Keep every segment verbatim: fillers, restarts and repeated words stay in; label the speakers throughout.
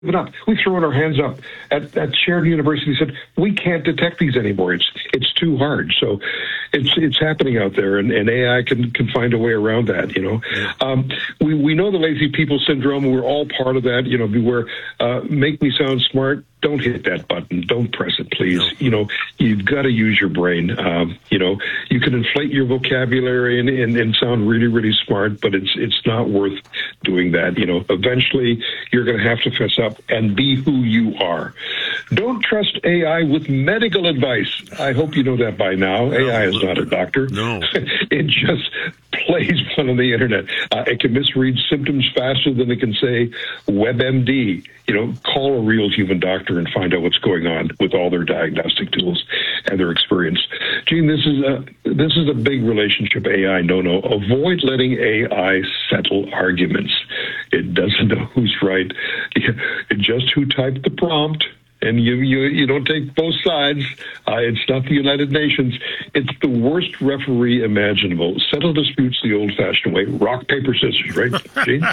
Speaker 1: it up. We thrown our hands up at, at Sheridan University. Said we can't detect these anymore. It's it's too hard. So it's it's happening out there, and, and A I can, can find a way around that. You know, um, we we know the lazy people syndrome. We're all part of that. You know, beware. Uh, make me sound smart. Don't hit that button. Don't press it, please. No. You know, you've got to use your brain. Um, you know, you can inflate your vocabulary and, and, and sound really, really smart, but it's it's not worth doing that. You know, eventually you're going to have to fess up and be who you are. Don't trust A I with medical advice. I hope you know that by now. No, A I is not a doctor.
Speaker 2: No.
Speaker 1: It just plays fun on the internet. Uh, it can misread symptoms faster than it can say WebMD. You know, call a real human doctor and find out what's going on with all their diagnostic tools and their experience. Gene, this is a this is a big relationship A I no-no. Avoid letting A I settle arguments. It doesn't know who's right. It's just who typed the prompt. And you, you you don't take both sides. Uh, it's not the United Nations. It's the worst referee imaginable. Settle disputes the old-fashioned way. Rock, paper, scissors, right, Gene?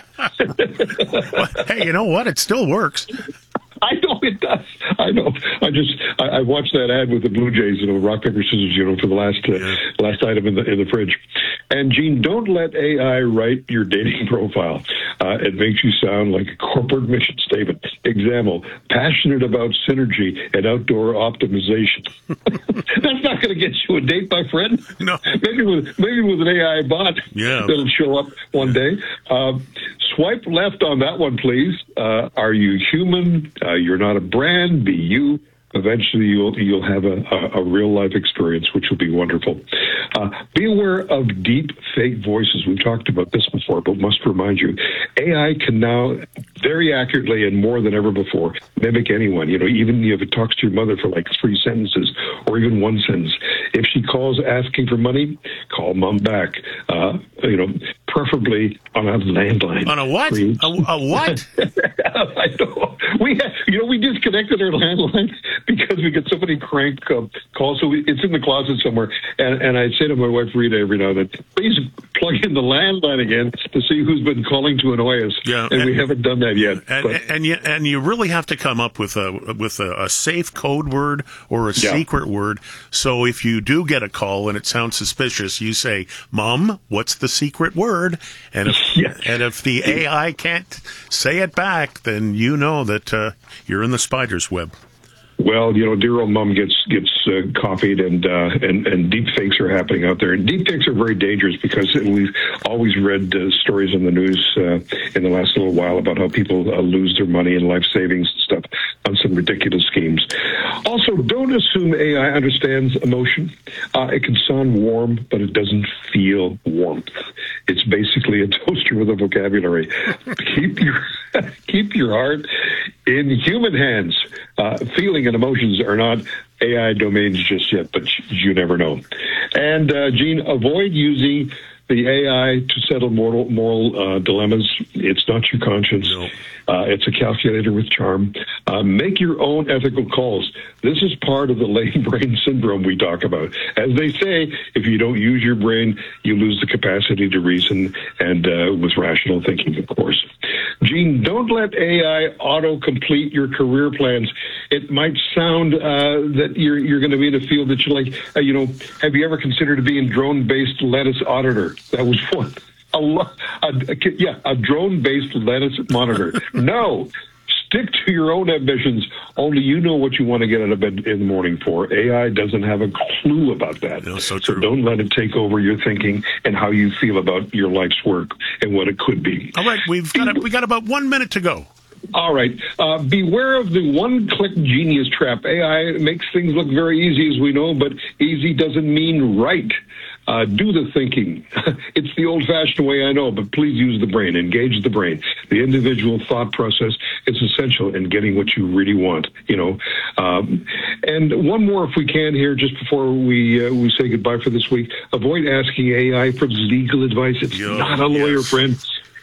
Speaker 2: Well, hey, you know what? It still works.
Speaker 1: I know it does. I know. I just I, I watched that ad with the Blue Jays, you know, rock paper scissors, you know, for the last uh, yeah. last item in the in the fridge. And Gene, don't let A I write your dating profile. Uh, it makes you sound like a corporate mission statement. Example: passionate about synergy and outdoor optimization. That's not going to get you a date, my friend.
Speaker 2: No.
Speaker 1: Maybe with maybe with an A I bot
Speaker 2: yeah.
Speaker 1: that'll show up one day. Uh, swipe left on that one, please. Uh, are you human? Uh, you're not a brand. Be you. Eventually, you'll you'll have a, a, a real life experience, which will be wonderful. Uh, be aware of deep fake voices. We've talked about this before, but must remind you, A I can now very accurately and more than ever before mimic anyone. You know, even if it talks to your mother for like three sentences or even one sentence. If she calls asking for money, call mom back. Uh, you know, preferably on a landline.
Speaker 2: On a what? A, a what?
Speaker 1: I know. We have, you know, we disconnected our landline because we get so many crank uh, calls. So we, it's in the closet somewhere. And, and I say to my wife, Rita, every now and then, please plug in the landline again to see who's been calling to annoy us.
Speaker 2: Yeah,
Speaker 1: and, and we haven't done that yet.
Speaker 2: And, and, and, you, and you really have to come up with a with a, a safe code word or a yeah. secret word. So if you do get a call and it sounds suspicious, you say, Mom, what's the secret word? And if, yeah. and if the A I can't say it back, then you know that uh, you're in the spider's web.
Speaker 1: Well, you know, dear old mom gets gets uh, copied, and uh, and and deep fakes are happening out there. And deep fakes are very dangerous because we've always read uh, stories in the news uh, in the last little while about how people uh, lose their money and life savings and stuff on some ridiculous schemes. Also, don't assume A I understands emotion. Uh, it can sound warm, but it doesn't feel warmth. It's basically a toaster with a vocabulary. Keep your keep your heart in human hands. Uh, feeling and emotions are not A I domains just yet, but you never know. And, uh, Gene, avoid using the A I to settle moral, moral uh, dilemmas. It's not your conscience.
Speaker 2: No.
Speaker 1: Uh, it's a calculator with charm. Uh, make your own ethical calls. This is part of the lame brain syndrome we talk about. As they say, if you don't use your brain, you lose the capacity to reason and uh, with rational thinking, of course. Gene, don't let A I auto-complete your career plans. It might sound uh, that you're you're going to be in a field that you like. Uh, you know, have you ever considered being drone-based lettuce auditor? That was one. A, lo- a, a yeah, a drone-based lettuce monitor. No, stick to your own ambitions. Only you know what you want to get out of bed in the morning for. A I doesn't have a clue about that.
Speaker 2: No, so true.
Speaker 1: So don't let it take over your thinking and how you feel about your life's work and what it could be.
Speaker 2: All right, we've got a, we got about one minute to go.
Speaker 1: All right. Uh, beware of the one-click genius trap. A I makes things look very easy, as we know, but easy doesn't mean right. Uh, do the thinking. It's the old-fashioned way, I know, but please use the brain. Engage the brain. The individual thought process is essential in getting what you really want, you know. Um, and one more, if we can, here, just before we uh, we say goodbye for this week. Avoid asking A I for legal advice. It's
Speaker 2: Yo,
Speaker 1: not a lawyer,
Speaker 2: yes.
Speaker 1: friend.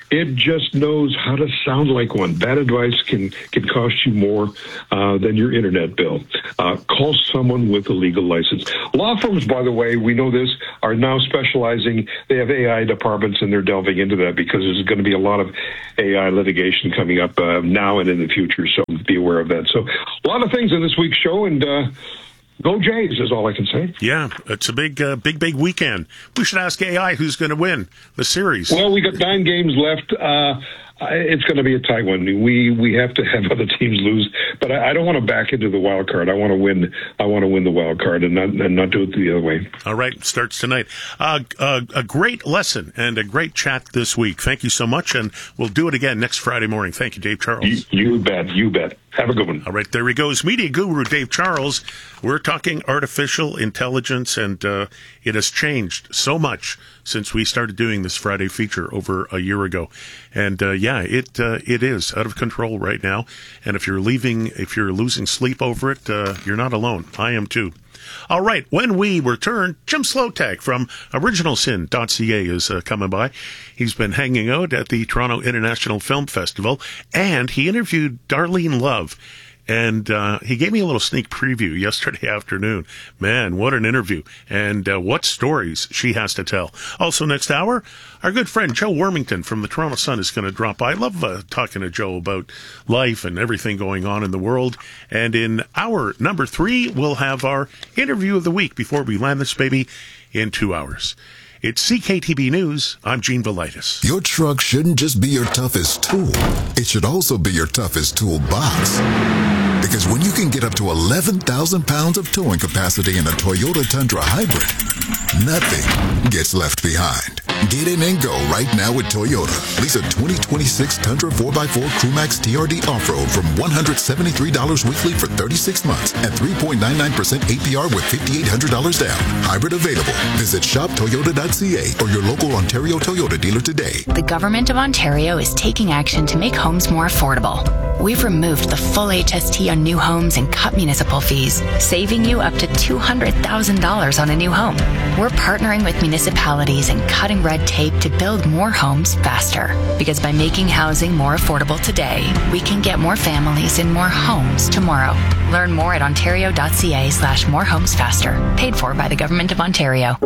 Speaker 1: It just knows how to sound like one. Bad advice can, can cost you more uh, than your internet bill. Uh, call someone with a legal license. Law firms, by the way, we know this, are now specializing. They have A I departments, and they're delving into that because there's going to be a lot of A I litigation coming up uh, now and in the future, so be aware of that. So a lot of things in this week's show, and uh, go Jays is all I can say.
Speaker 2: Yeah, it's a big, uh, big, big weekend. We should ask A I who's going to win the series.
Speaker 1: Well, we got nine games left. Uh, it's going to be a tight one. We we have to have other teams lose, but I, I don't want to back into the wild card. I want to win. I want to win the wild card and not and not do it the other way.
Speaker 2: All right, starts tonight. Uh, uh, a great lesson and a great chat this week. Thank you so much, and we'll do it again next Friday morning. Thank you, Dave Charles.
Speaker 1: You, you bet. You bet. Have a good one.
Speaker 2: All right, there he goes. Media guru Dave Charles. We're talking artificial intelligence, and uh, it has changed so much since we started doing this Friday feature over a year ago. And uh, yeah, it uh, it is out of control right now. And if you're leaving, if you're losing sleep over it, uh, you're not alone. I am too. All right, when we return, Jim Slotag from original sin dot c a is uh, coming by. He's been hanging out at the Toronto International Film Festival, and he interviewed Darlene Love. And uh, he gave me a little sneak preview yesterday afternoon. Man, what an interview. And uh, what stories she has to tell. Also next hour, our good friend Joe Wormington from the Toronto Sun is going to drop by. I love uh, talking to Joe about life and everything going on in the world. And in hour number three, we'll have our interview of the week before we land this baby in two hours. It's C K T B News. I'm Gene Velitis.
Speaker 3: Your truck shouldn't just be your toughest tool. It should also be your toughest toolbox. Because when you can get up to eleven thousand pounds of towing capacity in a Toyota Tundra Hybrid, nothing gets left behind. Get in and go right now with Toyota. Lease a twenty twenty-six Tundra four by four Crewmax T R D Off-Road from one hundred seventy-three dollars weekly for thirty-six months at three point nine nine percent A P R with five thousand eight hundred dollars down. Hybrid available. Visit shop toyota dot c a or your local Ontario Toyota dealer today.
Speaker 4: The Government of Ontario is taking action to make homes more affordable. We've removed the full H S T on new homes and cut municipal fees, saving you up to two hundred thousand dollars on a new home. We're partnering with municipalities and cutting red tape to build more homes faster. Because by making housing more affordable today, we can get more families in more homes tomorrow. Learn more at ontario dot c a slash more homes faster. Paid for by the Government of Ontario.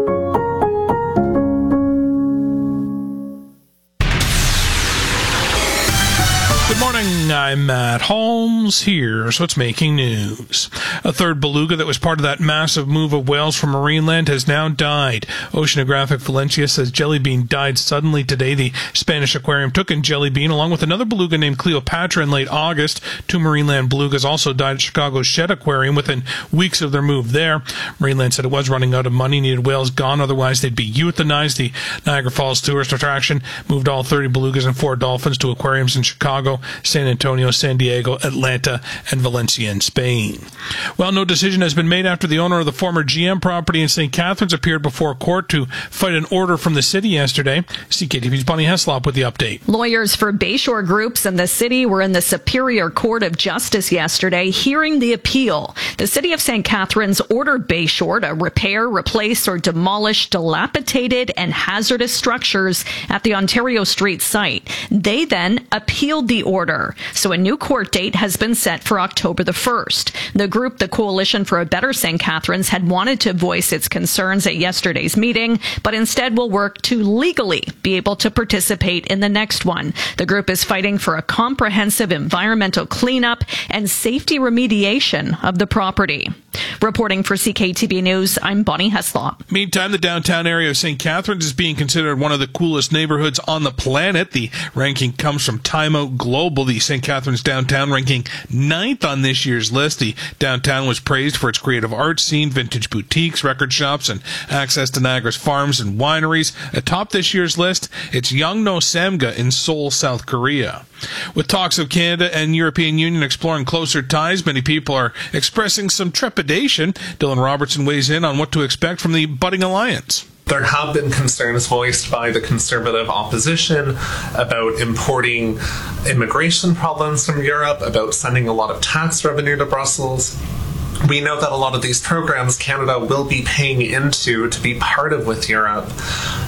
Speaker 5: Good morning, I'm Matt Holmes. Here's what's making news. A third beluga that was part of that massive move of whales from Marineland has now died. Oceanographic Valencia says Jellybean died suddenly today. The Spanish aquarium took in Jellybean along with another beluga named Cleopatra in late August. Two Marineland belugas also died at Chicago's Shedd Aquarium within weeks of their move there. Marineland said it was running out of money, needed whales gone, otherwise they'd be euthanized. The Niagara Falls tourist attraction moved all thirty belugas and four dolphins to aquariums in Chicago, San Antonio, San Diego, Atlanta, and Valencia in Spain. Well, no decision has been made after the owner of the former G M property in Saint Catharines appeared before court to fight an order from the city yesterday. C K T V's Bonnie Heslop with the update.
Speaker 6: Lawyers for Bayshore Groups and the city were in the Superior Court of Justice yesterday hearing the appeal. The city of Saint Catharines ordered Bayshore to repair, replace, or demolish dilapidated and hazardous structures at the Ontario Street site. They then appealed the order. So a new court date has been set for October the first. The group, the Coalition for a Better Saint Catharines, had wanted to voice its concerns at yesterday's meeting, but instead will work to legally be able to participate in the next one. The group is fighting for a comprehensive environmental cleanup and safety remediation of the property. Reporting for C K T V News, I'm Bonnie Heslop.
Speaker 5: Meantime, the downtown area of Saint Catharines is being considered one of the coolest neighborhoods on the planet. The ranking comes from Time Out Global, the Saint Catharines downtown ranking ninth on this year's list. The downtown was praised for its creative art scene, vintage boutiques, record shops, and access to Niagara's farms and wineries. Atop this year's list, it's Yongno Samga in Seoul, South Korea. With talks of Canada and European Union exploring closer ties, many people are expressing some trepidation. Dylan Robertson weighs in on what to expect from the budding alliance.
Speaker 7: There have been concerns voiced by the Conservative opposition about importing immigration problems from Europe, about sending a lot of tax revenue to Brussels. We know that a lot of these programs Canada will be paying into to be part of with Europe.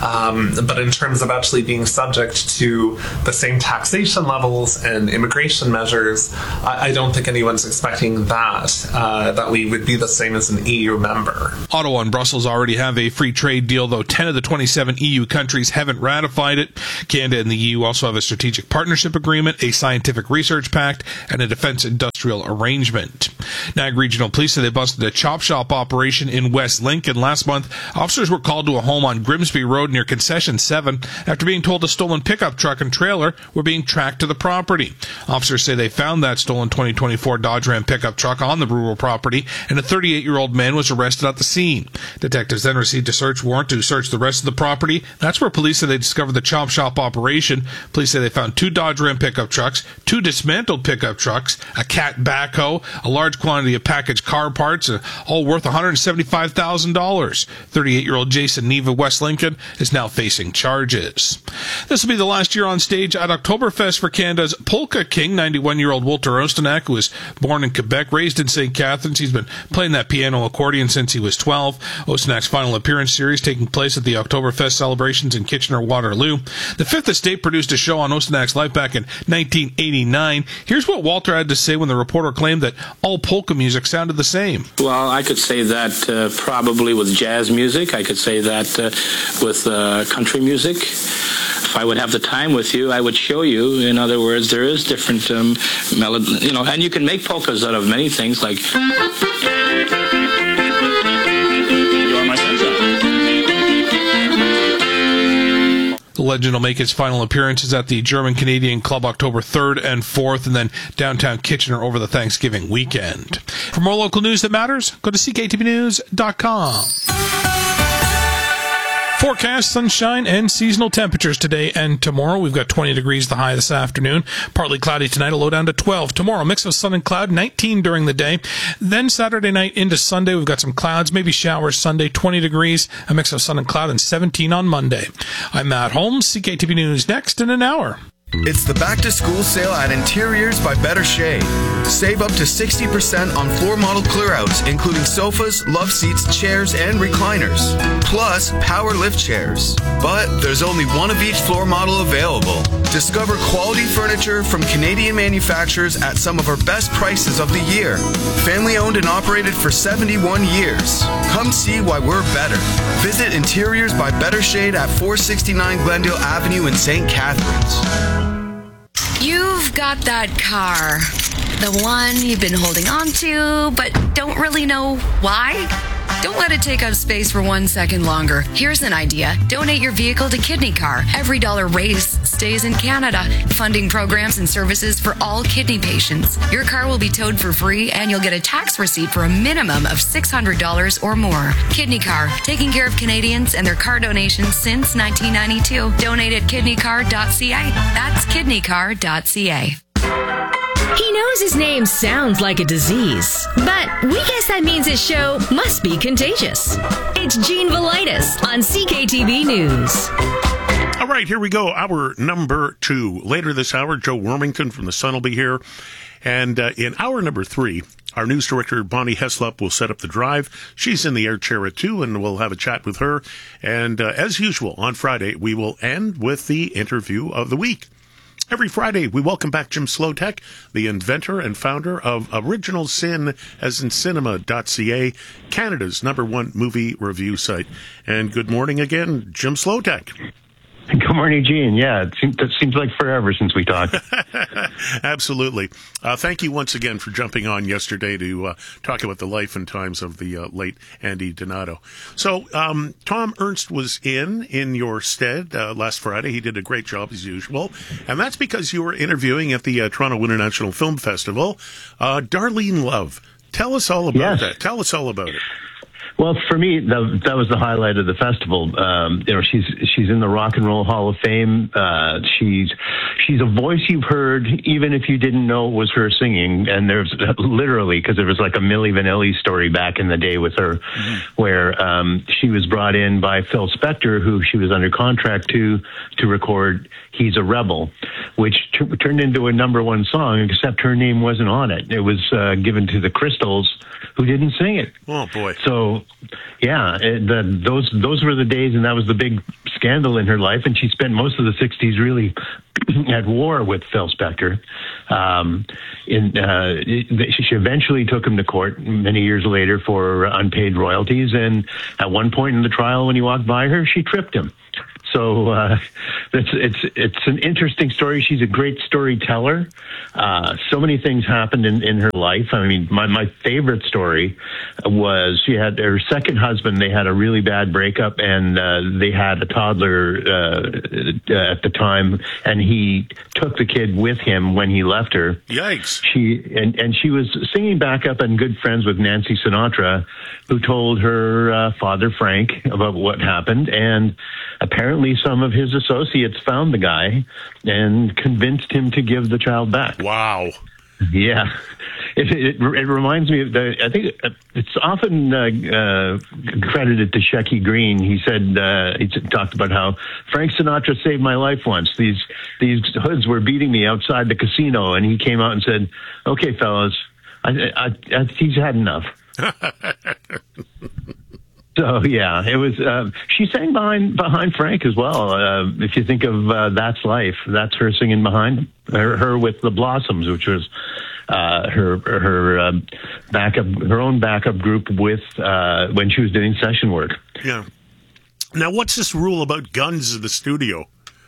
Speaker 7: Um, but in terms of actually being subject to the same taxation levels and immigration measures, I, I don't think anyone's expecting that, uh, that we would be the same as an E U member.
Speaker 5: Ottawa and Brussels already have a free trade deal, though ten of the twenty-seven E U countries haven't ratified it. Canada and the E U also have a strategic partnership agreement, a scientific research pact, and a defense industrial arrangement. Niagara Regional Police say they busted a chop shop operation in West Lincoln last month. Officers were called to a home on Grimsby Road near Concession seven after being told a stolen pickup truck and trailer were being tracked to the property. Officers say they found that stolen twenty twenty-four Dodge Ram pickup truck on the rural property, and a thirty-eight-year-old man was arrested at the scene. Detectives then received a search warrant to search the rest of the property. That's where police say they discovered the chop shop operation. Police say they found two Dodge Ram pickup trucks, two dismantled pickup trucks, a cat backhoe, a large quantity of packaged car parts, uh, all worth one hundred seventy-five thousand dollars. thirty-eight-year-old Jason Neve of West Lincoln is now facing charges. This will be the last year on stage at Oktoberfest for Canada's Polka King, ninety-one-year-old Walter Ostanak, who was born in Quebec, raised in Saint Catharines. He's been playing that piano accordion since he was twelve. Ostanak's final appearance series taking place at the Oktoberfest celebrations in Kitchener-Waterloo. The Fifth Estate produced a show on Ostanak's life back in nineteen eighty-nine. Here's what Walter had to say when the reporter claimed that all polka music sounded the same.
Speaker 8: Well, I could say that uh, probably with jazz music. I could say that uh, with uh, country music. If I would have the time with you, I would show you. In other words, there is different um, melody, you know, and you can make polkas out of many things, like You Are My Sunshine.
Speaker 5: The legend will make its final appearances at the German-Canadian Club October third and fourth, and then downtown Kitchener over the Thanksgiving weekend. For more local news that matters, go to c k t v news dot com. Forecast, sunshine, and seasonal temperatures today and tomorrow. We've got twenty degrees the high this afternoon. Partly cloudy tonight, a low down to twelve. Tomorrow, mix of sun and cloud, nineteen during the day. Then Saturday night into Sunday, we've got some clouds, maybe showers Sunday, twenty degrees, a mix of sun and cloud, and seventeen on Monday. I'm Matt Holmes, C K T V News next in an hour.
Speaker 9: It's the back-to-school sale at Interiors by Better Shade. Save up to sixty percent on floor model clearouts, including sofas, love seats, chairs, and recliners. Plus, power lift chairs. But there's only one of each floor model available. Discover quality furniture from Canadian manufacturers at some of our best prices of the year. Family owned and operated for seventy-one years. Come see why we're better. Visit Interiors by Better Shade at four sixty-nine Glendale Avenue in Saint Catharines.
Speaker 10: You've got that car, the one you've been holding on to, but don't really know why? Don't let it take up space for one second longer. Here's an idea. Donate your vehicle to Kidney Car. Every dollar raised stays in Canada, funding programs and services for all kidney patients. Your car will be towed for free, and you'll get a tax receipt for a minimum of six hundred dollars or more. Kidney Car, taking care of Canadians and their car donations since nineteen ninety-two. Donate at kidney car dot c a. That's kidney car dot c a.
Speaker 11: He knows his name sounds like a disease, but we guess that means his show must be contagious. It's Gene Velitis on C K T V News.
Speaker 2: All right, here we go. Hour number two. Later this hour, Joe Wormington from The Sun will be here. And uh, in hour number three, our news director, Bonnie Heslop, will set up the drive. She's in the air chair at two, and we'll have a chat with her. And uh, as usual, on Friday, we will end with the interview of the week. Every Friday, we welcome back Jim Slotek, the inventor and founder of Original Sin, as in cinema dot c a, Canada's number one movie review site. And good morning again, Jim Slotek.
Speaker 12: Good morning, Gene. Yeah, it seems, it seems like forever since we talked.
Speaker 2: Absolutely. Uh, thank you once again for jumping on yesterday to uh, talk about the life and times of the uh, late Andy Donato. So um, Tom Ernst was in in your stead uh, last Friday. He did a great job as usual, and that's because you were interviewing at the uh, Toronto International Film Festival. Uh, Darlene Love, tell us all about
Speaker 12: yes.
Speaker 2: that. Tell us all about it.
Speaker 12: Well, for me, that, that was the highlight of the festival. Um, you know, she's she's in the Rock and Roll Hall of Fame. Uh, she's she's a voice you've heard, even if you didn't know it was her singing. And there's literally, because there was like a Milli Vanilli story back in the day with her, mm-hmm. where um, she was brought in by Phil Spector, who she was under contract to to record "He's a Rebel," which t- turned into a number one song. Except her name wasn't on it. It was uh, given to the Crystals, who didn't sing it.
Speaker 2: Oh boy!
Speaker 12: So So, yeah, it, the, those those were the days, and that was the big scandal in her life. And she spent most of the sixties really at war with Phil Spector. Um, in, uh, it, she eventually took him to court many years later for unpaid royalties. And at one point in the trial, when he walked by her, she tripped him. So uh, it's it's it's an interesting story. She's a great storyteller. Uh, so many things happened in, in her life. I mean, my, my favorite story was she had her second husband. They had a really bad breakup, and uh, they had a toddler uh, at the time, and he took the kid with him when he left her.
Speaker 2: Yikes!
Speaker 12: She and, and she was singing backup and good friends with Nancy Sinatra, who told her uh, father Frank about what happened, and apparently some of his associates found the guy and convinced him to give the child back.
Speaker 2: Wow.
Speaker 12: Yeah. It, it, it reminds me of the, I think it's often uh, uh, credited to Shecky Green. He said, uh, he talked about how Frank Sinatra saved my life once. These, these hoods were beating me outside the casino, and he came out and said, okay, fellas, I, I, I, he's had enough. So yeah, it was. Uh, she sang behind behind Frank as well. Uh, if you think of uh, That's Life, that's her singing behind him. Her, her with the Blossoms, which was uh, her her uh, backup, her own backup group with uh, when she was doing session work.
Speaker 2: Yeah. Now, what's this rule about guns in the studio?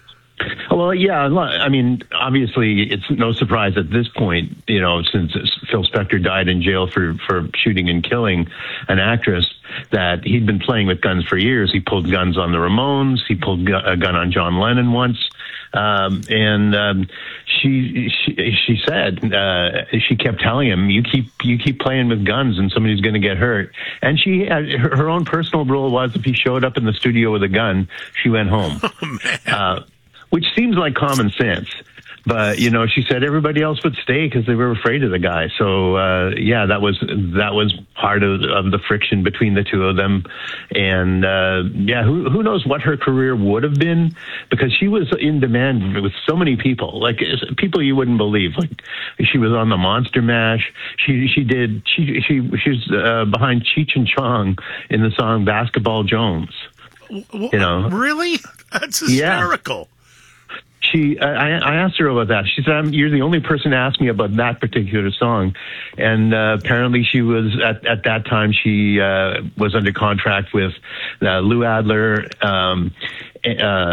Speaker 12: Well, yeah, I mean, obviously, it's no surprise at this point, you know, since Phil Spector died in jail for, for shooting and killing an actress, that he'd been playing with guns for years. He pulled guns on the Ramones. He pulled a gun on John Lennon once. Um, and um, she, she she said, uh, she kept telling him, you keep you keep playing with guns and somebody's going to get hurt. And she had, her, her own personal rule was if he showed up in the studio with a gun, she went home.
Speaker 2: Oh, man.
Speaker 12: Uh, which seems like common sense. But, you know, she said everybody else would stay because they were afraid of the guy. So, uh, yeah, that was that was part of, of the friction between the two of them. And, uh, yeah, who who knows what her career would have been, because she was in demand with so many people, like people you wouldn't believe. Like she was on the Monster Mash. She she did she she she was uh, behind Cheech and Chong in the song Basketball Jones.
Speaker 2: W-
Speaker 12: you know,
Speaker 2: really? That's hysterical.
Speaker 12: Yeah. She, I, I asked her about that. She said, I'm, "You're the only person to ask me about that particular song." And uh, apparently, she was at at that time she uh, was under contract with uh, Lou Adler um, uh,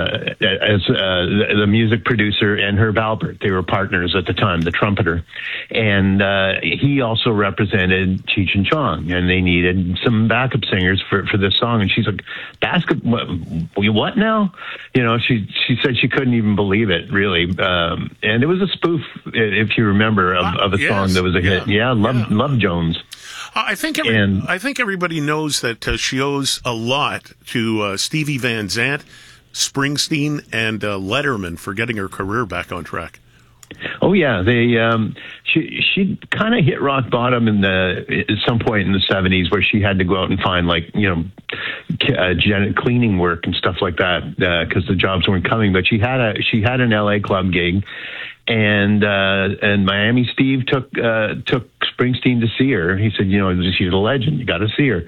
Speaker 12: as uh, the music producer, and Herb Alpert. They were partners at the time, the trumpeter, and uh, he also represented Cheech and Chong, and they needed some backup singers for for this song. And she's like, "Basketball? What, what now?" You know, she she said she couldn't even believe it, really. Um, and it was a spoof, if you remember, of, of a
Speaker 2: yes,
Speaker 12: song that was a hit. Yeah, Love,
Speaker 2: yeah.
Speaker 12: Love Jones.
Speaker 2: I think every, and, I think everybody knows that uh, she owes a lot to uh, Stevie Van Zandt, Springsteen, and uh, Letterman for getting her career back on track.
Speaker 12: Oh yeah, they um, she she kind of hit rock bottom in the at some point in the seventies, where she had to go out and find, like, you know, uh, gen- cleaning work and stuff like that because uh, the jobs weren't coming. But she had a she had an L A club gig, and uh, and Miami Steve took uh, took Springsteen to see her. He said, you know, she's a legend. You got to see her,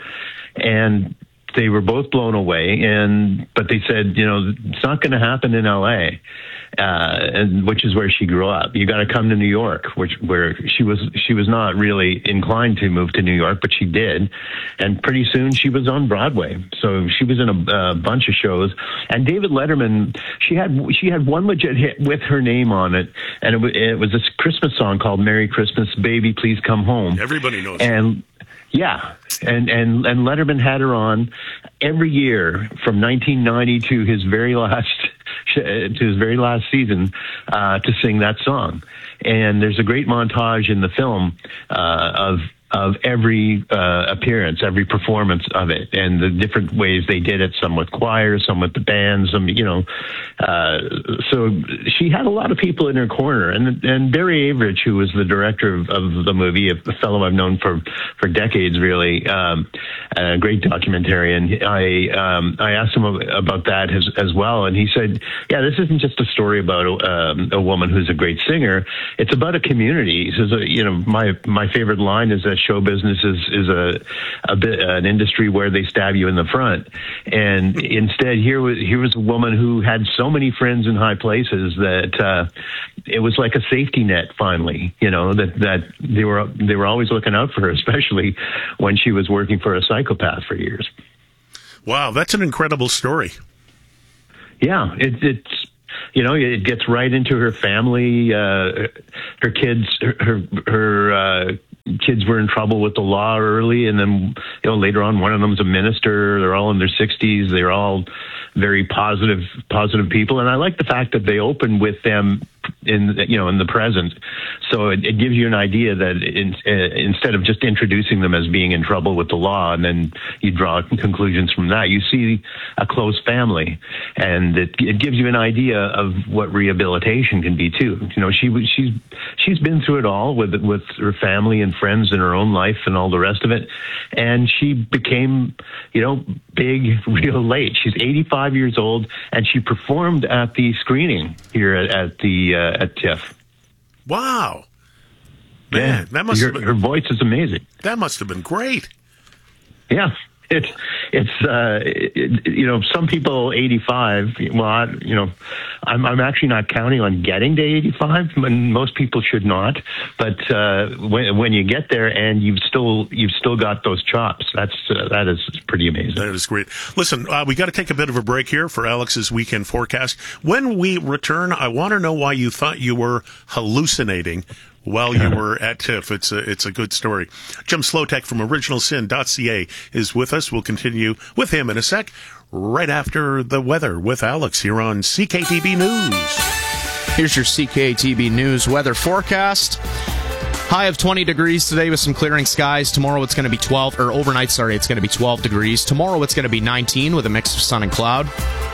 Speaker 12: and they were both blown away. And but they said, you know, it's not going to happen in L A. Uh, and which is where she grew up. You got to come to New York, which where she was she was not really inclined to move to New York, but she did, and pretty soon she was on Broadway. So she was in a, a bunch of shows. And David Letterman, she had she had one legit hit with her name on it, and it, w- it was this Christmas song called "Merry Christmas, Baby, Please Come Home."
Speaker 2: Everybody knows.
Speaker 12: And yeah, and and and Letterman had her on every year from nineteen ninety to his very last. to his very last season uh, to sing that song. And there's a great montage in the film uh, of of every uh, appearance, every performance of it, and the different ways they did it, some with choir, some with the band, some, you know. Uh, so she had a lot of people in her corner. And and Barry Average, who was the director of, of the movie, a fellow I've known for, for decades, really, um, a great documentarian, I um, I asked him about that as, as well, and he said, yeah, this isn't just a story about um, a woman who's a great singer. It's about a community. He says, you know, my, my favorite line is that show business is, is a, a bit, an industry where they stab you in the front. And instead, here was, here was a woman who had so many friends in high places that, uh, it was like a safety net finally, you know, that, that they were, they were always looking out for her, especially when she was working for a psychopath for years.
Speaker 2: Wow. That's an incredible story.
Speaker 12: Yeah. It, it's, you know, it gets right into her family. Uh, her kids, her, her, uh, kids were in trouble with the law early, and then, you know, later on, one of them's a minister. They're all in their sixties. They're all very positive, positive people. And I like the fact that they open with them in, you know, in the present. So it, it gives you an idea that in, uh, instead of just introducing them as being in trouble with the law, and then you draw conclusions from that, you see a close family, and it, it gives you an idea of what rehabilitation can be too. You know, she she's she's been through it all with with her family and friends in her own life and all the rest of it, and she became, you know, big real late. She's eighty-five years old, and she performed at the screening here at, at the uh, at TIFF.
Speaker 2: Wow, man,
Speaker 12: yeah,
Speaker 2: that must
Speaker 12: her,
Speaker 2: have been,
Speaker 12: her voice is amazing.
Speaker 2: That must have been great.
Speaker 12: Yeah. It's, it's, uh, it, you know, some people eighty-five, well, I, you know, I'm, I'm actually not counting on getting to eighty-five, and most people should not. But, uh, when, when you get there and you've still, you've still got those chops, that's, uh, that is pretty amazing.
Speaker 2: That is great. Listen, uh, we got to take a bit of a break here for Alex's weekend forecast. When we return, I want to know why you thought you were hallucinating while you were at TIFF. It's a, it's a good story. Jim Slotek from original sin dot c a is with us. We'll continue with him in a sec, right after the weather with Alex here on C K T B News.
Speaker 13: Here's your C K T B News weather forecast. High of twenty degrees today with some clearing skies. Tomorrow it's going to be twelve, or overnight, sorry, it's going to be twelve degrees. Tomorrow it's going to be nineteen with a mix of sun and cloud.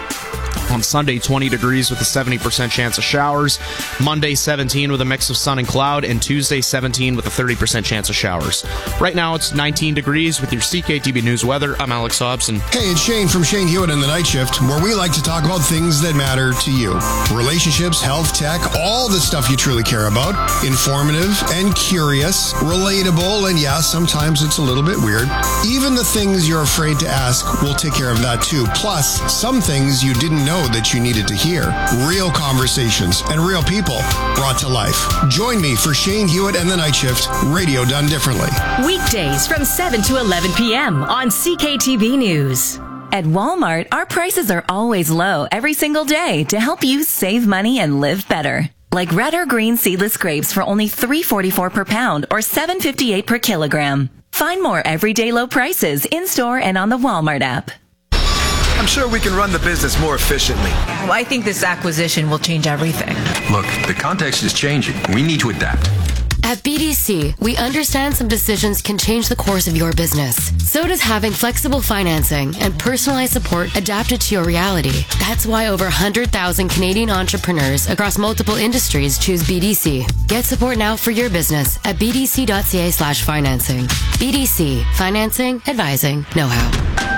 Speaker 13: On Sunday, twenty degrees with a seventy percent chance of showers. Monday, seventeen with a mix of sun and cloud. And Tuesday, seventeen with a thirty percent chance of showers. Right now, it's nineteen degrees with your C K T B News weather. I'm Alex Hobson.
Speaker 14: Hey, it's Shane from Shane Hewitt in the Night Shift, where we like to talk about things that matter to you. Relationships, health, tech, all the stuff you truly care about. Informative and curious, relatable, and yeah, sometimes it's a little bit weird. Even the things you're afraid to ask, we'll take care of that too. Plus, some things you didn't know that you needed to hear. Real conversations and real people brought to life. Join me for Shane Hewitt and the Night Shift, radio done differently.
Speaker 11: Weekdays from seven to eleven p.m. on C K T B News.
Speaker 15: At Walmart, our prices are always low every single day to help you save money and live better. Like red or green seedless grapes for only three dollars and forty-four cents per pound or seven dollars and fifty-eight cents per kilogram. Find more everyday low prices in-store and on the Walmart app.
Speaker 16: I'm sure we can run the business more efficiently.
Speaker 17: Well, I think this acquisition will change everything.
Speaker 18: Look, the context is changing. We need to adapt.
Speaker 19: At B D C, we understand some decisions can change the course of your business. So does having flexible financing and personalized support adapted to your reality. That's why over one hundred thousand Canadian entrepreneurs across multiple industries choose B D C. Get support now for your business at b d c dot c a slash financing. B D C, financing, advising, know-how.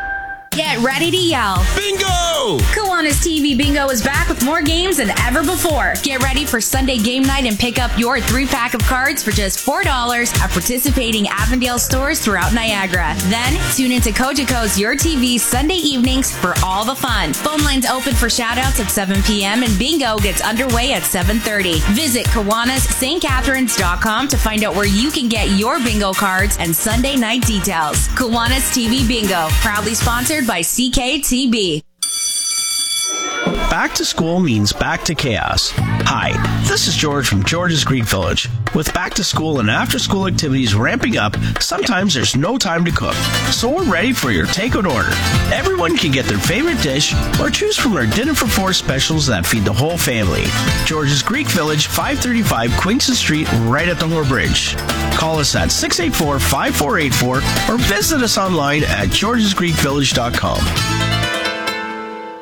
Speaker 20: Get ready to yell.
Speaker 16: Bingo!
Speaker 20: Kiwanis T V Bingo is back with more games than ever before. Get ready for Sunday game night and pick up your three-pack of cards for just four dollars at participating Avondale stores throughout Niagara. Then, tune into Cogeco's Your T V Sunday evenings for all the fun. Phone lines open for shoutouts at seven p.m. and Bingo gets underway at seven thirty. Visit Kiwanis St Catharines dot com to find out where you can get your bingo cards and Sunday night details. Kiwanis T V Bingo, proudly sponsored by C K T B.
Speaker 21: Back to school means back to chaos. Hi, this is George from George's Greek Village. With back to school and after school activities ramping up, sometimes there's no time to cook. So we're ready for your takeout order. Everyone can get their favorite dish or choose from our dinner for four specials that feed the whole family. George's Greek Village, five thirty-five Queenston Street, right at the Moore Bridge. Call us at six eight four, five four eight four or visit us online at georges greek village dot com.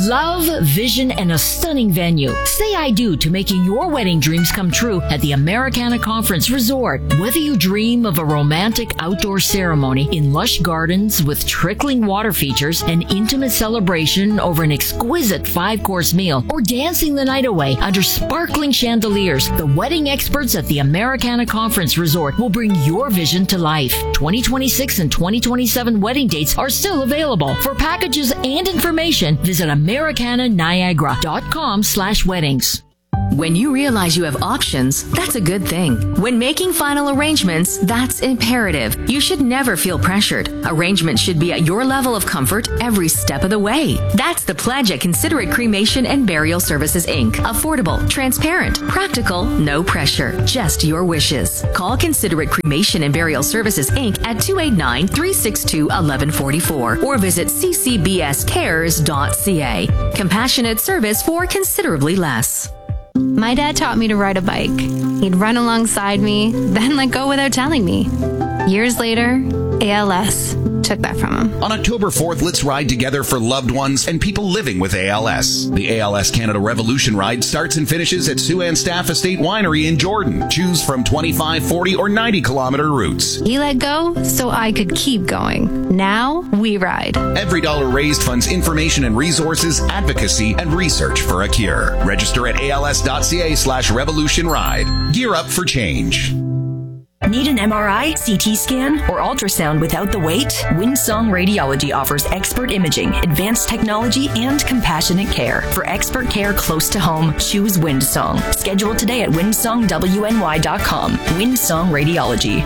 Speaker 1: Love, vision, and a stunning venue. Say I do to making your wedding dreams come true at the Americana Conference Resort. Whether you dream of a romantic outdoor ceremony in lush gardens with trickling water features, an intimate celebration over an exquisite five-course meal, or dancing the night away under sparkling chandeliers, the wedding experts at the Americana Conference Resort will bring your vision to life. twenty twenty-six and twenty twenty-seven wedding dates are still available. For packages and information, visit americana niagara dot com slash weddings.
Speaker 4: When you realize you have options, that's a good thing. When making final arrangements, that's imperative. You should never feel pressured. Arrangements should be at your level of comfort every step of the way. That's the pledge at Considerate Cremation and Burial Services, Incorporated. Affordable, transparent, practical, no pressure, just your wishes. Call Considerate Cremation and Burial Services, Incorporated at two eight nine, three six two, one one four four or visit c c b s cares dot c a. Compassionate service for considerably less.
Speaker 22: My dad taught me to ride a bike. He'd run alongside me, then let go without telling me. Years later, A L S took that from him.
Speaker 23: On October fourth, let's ride together for loved ones and people living with A L S. The A L S Canada Revolution Ride starts and finishes at Siouxland Staff Estate Winery in Jordan. Choose from twenty-five, forty, or ninety kilometer routes.
Speaker 22: He let go so I could keep going. Now we ride.
Speaker 23: Every dollar raised funds information and resources, advocacy, and research for a cure. Register at A L S dot c a slash revolution ride. Gear up for change.
Speaker 24: Need an M R I, C T scan, or ultrasound without the wait? Windsong Radiology offers expert imaging, advanced technology, and compassionate care. For expert care close to home, choose Windsong. Schedule today at windsong w n y dot com. Windsong Radiology.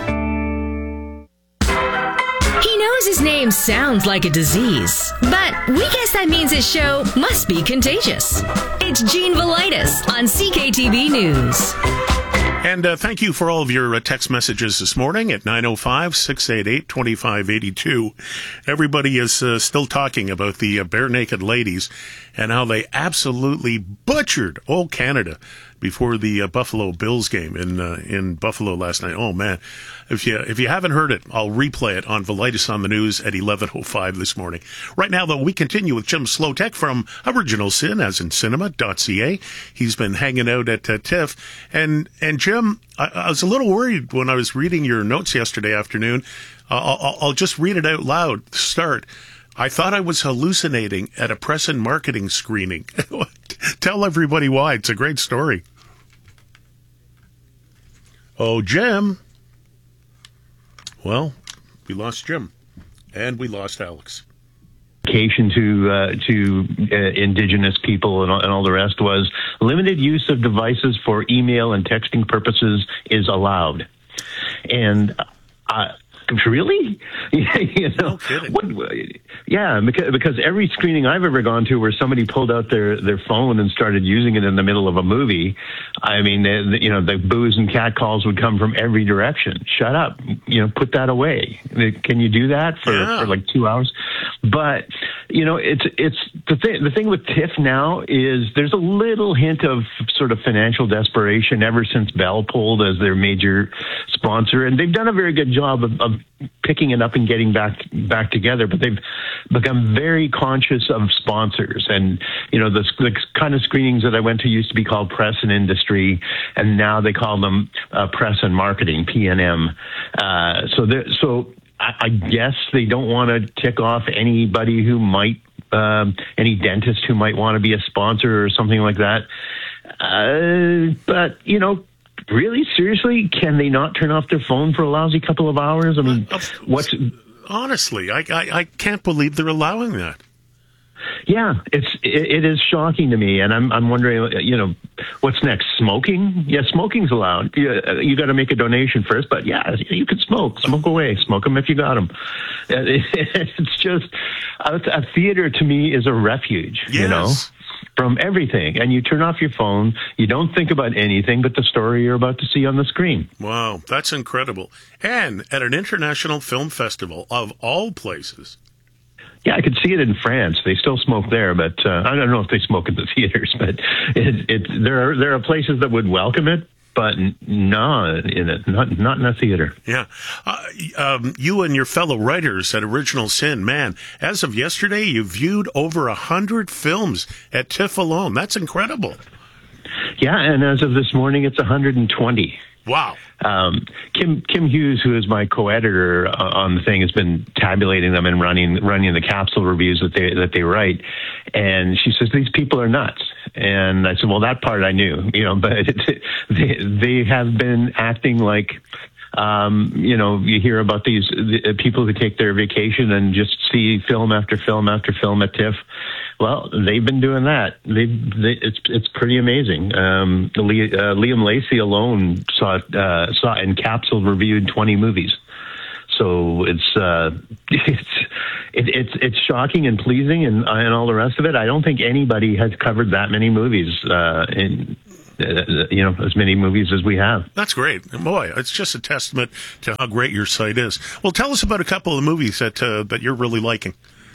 Speaker 11: He knows his name sounds like a disease, but we guess that means his show must be contagious. It's Gene Velitis on C K T V News.
Speaker 2: And uh, thank you for all of your uh, text messages this morning at nine oh five, six eight eight, two five eight two. Everybody is uh, still talking about the uh, Bare Naked Ladies and how they absolutely butchered old Canada before the uh, Buffalo Bills game in uh, in Buffalo last night. Oh, man. If you if you haven't heard it, I'll replay it on Velitis on the News at eleven oh five this morning. Right now, though, we continue with Jim Slotek from Original Sin, as in cinema dot c a. He's been hanging out at uh, TIFF. And, and Jim, I, I was a little worried when I was reading your notes yesterday afternoon. Uh, I'll, I'll just read it out loud to start. I thought I was hallucinating at a press and marketing screening. Tell everybody why. It's a great story. Oh, Jim. Well, we lost Jim, and we lost Alex.
Speaker 12: To uh, to uh, Indigenous people and all, and all the rest was limited use of devices for email and texting purposes is allowed, and uh, really, you know, no what, yeah, because, because every screening I've ever gone to where somebody pulled out their, their phone and started using it in the middle of a movie, I mean, the, the, you know, the boos and cat calls would come from every direction. Shut up, you know, put that away. Can you do that for, yeah. for like two hours? But you know, it's it's the thing. The thing with TIFF now is there's a little hint of sort of financial desperation ever since Bell pulled as their major sponsor, and they've done a very good job of, of picking it up and getting back back together. But they've become very conscious of sponsors, and you know, the, the kind of screenings that I went to used to be called press and industry, and now they call them uh, press and marketing (P and M). Uh, so so. I guess they don't want to tick off anybody who might, um, any dentist who might want to be a sponsor or something like that. Uh, but, you know, really, seriously, can they not turn off their phone for a lousy couple of hours? I mean, uh, what's...
Speaker 2: Honestly, I, I, I can't believe they're allowing that.
Speaker 12: Yeah, it's it, it is shocking to me, and I'm I'm wondering, you know, what's next? Smoking? Yeah, smoking's allowed. You, you got to make a donation first, but yeah, you can smoke. Smoke away. Smoke them if you got them. It's just a, a theater to me is a refuge. Yes. You know, from everything, and you turn off your phone. You don't think about anything but the story you're about to see on the screen.
Speaker 2: Wow, that's incredible! And at an international film festival of all places.
Speaker 12: Yeah, I could see it in France. They still smoke there, but uh, I don't know if they smoke in the theaters. But it, it, there are there are places that would welcome it. but no, in a, not not in a theater.
Speaker 2: Yeah. Uh, um, you and your fellow writers at Original Sin, man, as of yesterday, you viewed over a hundred films at TIFF alone. That's incredible.
Speaker 12: Yeah, and as of this morning, it's one hundred twenty.
Speaker 2: Wow.
Speaker 12: Um, Kim Kim Hughes, who is my co-editor uh, on the thing, has been tabulating them and running running the capsule reviews that they that they write. And she says, these people are nuts. And I said, well, that part I knew, you know, but it, they they have been acting like, um, you know, you hear about these the people who take their vacation and just see film after film after film at TIFF. Well, they've been doing that. They, they it's it's pretty amazing. Um, the, uh, Liam Lacey alone saw uh, saw and capsule reviewed twenty movies. So it's uh, it's it, it's it's shocking and pleasing and and all the rest of it. I don't think anybody has covered that many movies uh, in. Uh, you know, as many movies as we have.
Speaker 2: That's great. Boy, it's just a testament to how great your site is. Well, tell us about a couple of the movies that uh, that you're really liking.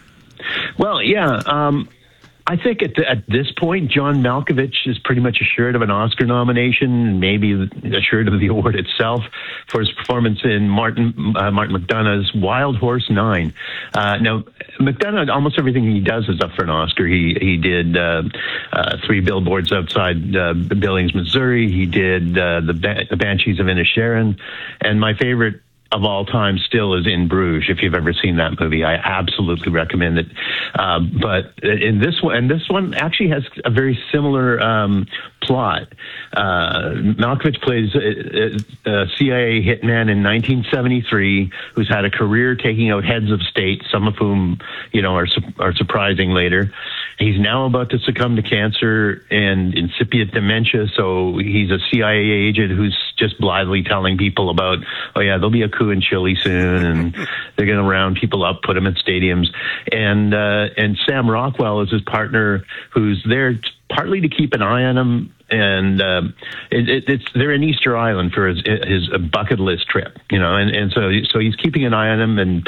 Speaker 12: Well, yeah, um, I think at, the, at this point, John Malkovich is pretty much assured of an Oscar nomination, maybe assured of the award itself for his performance in Martin uh, Martin McDonagh's Wild Horse Nine. Uh, now, McDonagh, almost everything he does is up for an Oscar. He he did uh, uh, Three Billboards Outside uh, Billings, Missouri. He did uh, the, ba- the Banshees of Inisherin, and my favorite of all time still is In Bruges. If you've ever seen that movie, I absolutely recommend it. Uh, but in this one, and this one actually has a very similar um, plot. Uh, Malkovich plays a, a C I A hitman in nineteen seventy-three who's had a career taking out heads of state, some of whom, you know, are are surprising later. He's now about to succumb to cancer and incipient dementia, so he's a C I A agent who's just blithely telling people about, oh yeah, there'll be a coup in Chile soon, and they're going to round people up, put them in stadiums. And uh, and Sam Rockwell is his partner, who's there partly to keep an eye on him. And uh, it, it, it's they're in Easter Island for his his bucket list trip, you know, and, and so so he's keeping an eye on him, and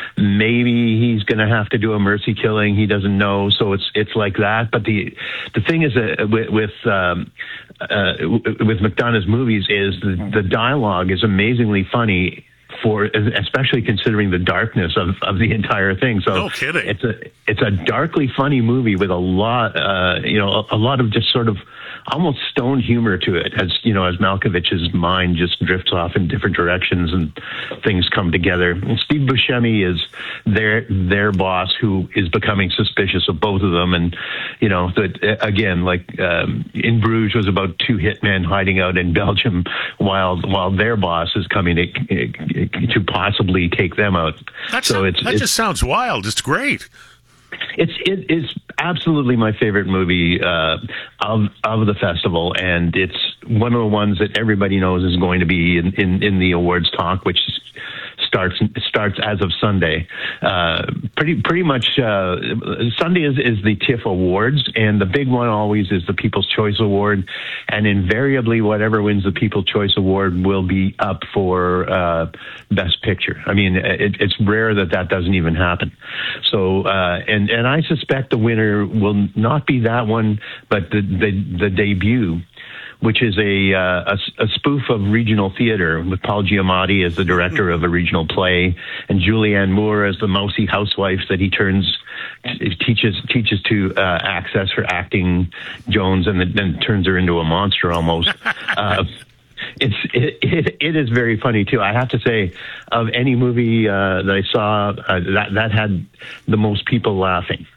Speaker 12: maybe he's going to have to do a mercy killing. He doesn't know, so it's it's like that. But the the thing is that with with, um, uh, with McDonagh's movies is the, the dialogue is amazingly funny. For especially considering the darkness of, of the entire thing, so
Speaker 2: no kidding.
Speaker 12: It's a it's a darkly funny movie with a lot, uh, you know, a, a lot of just sort of almost stone humor to it, as you know, as Malkovich's mind just drifts off in different directions and things come together. And Steve Buscemi is their their boss, who is becoming suspicious of both of them, and you know that again, like um, In Bruges was about two hitmen hiding out in Belgium, while while their boss is coming to. to possibly take them out.
Speaker 2: That's
Speaker 12: so
Speaker 2: not,
Speaker 12: it's,
Speaker 2: that
Speaker 12: it's,
Speaker 2: just sounds wild. It's great.
Speaker 12: It's it is absolutely my favorite movie uh, of of the festival, and it's one of the ones that everybody knows is going to be in, in, in the awards talk, which starts starts as of Sunday. Uh, pretty pretty much uh, Sunday is, is the TIFF Awards, and the big one always is the People's Choice Award, and invariably whatever wins the People's Choice Award will be up for uh, Best Picture. I mean, it, it's rare that that doesn't even happen. So uh, and and I suspect the winner will not be that one, but the the, the debut, which is a, uh, a a spoof of regional theater with Paul Giamatti as the director of a regional play and Julianne Moore as the mousy housewife that he turns teaches teaches to uh, access her acting Jones and then turns her into a monster almost. uh, It's it, it it is very funny too. I have to say, of any movie uh, that I saw, uh, that that had the most people laughing.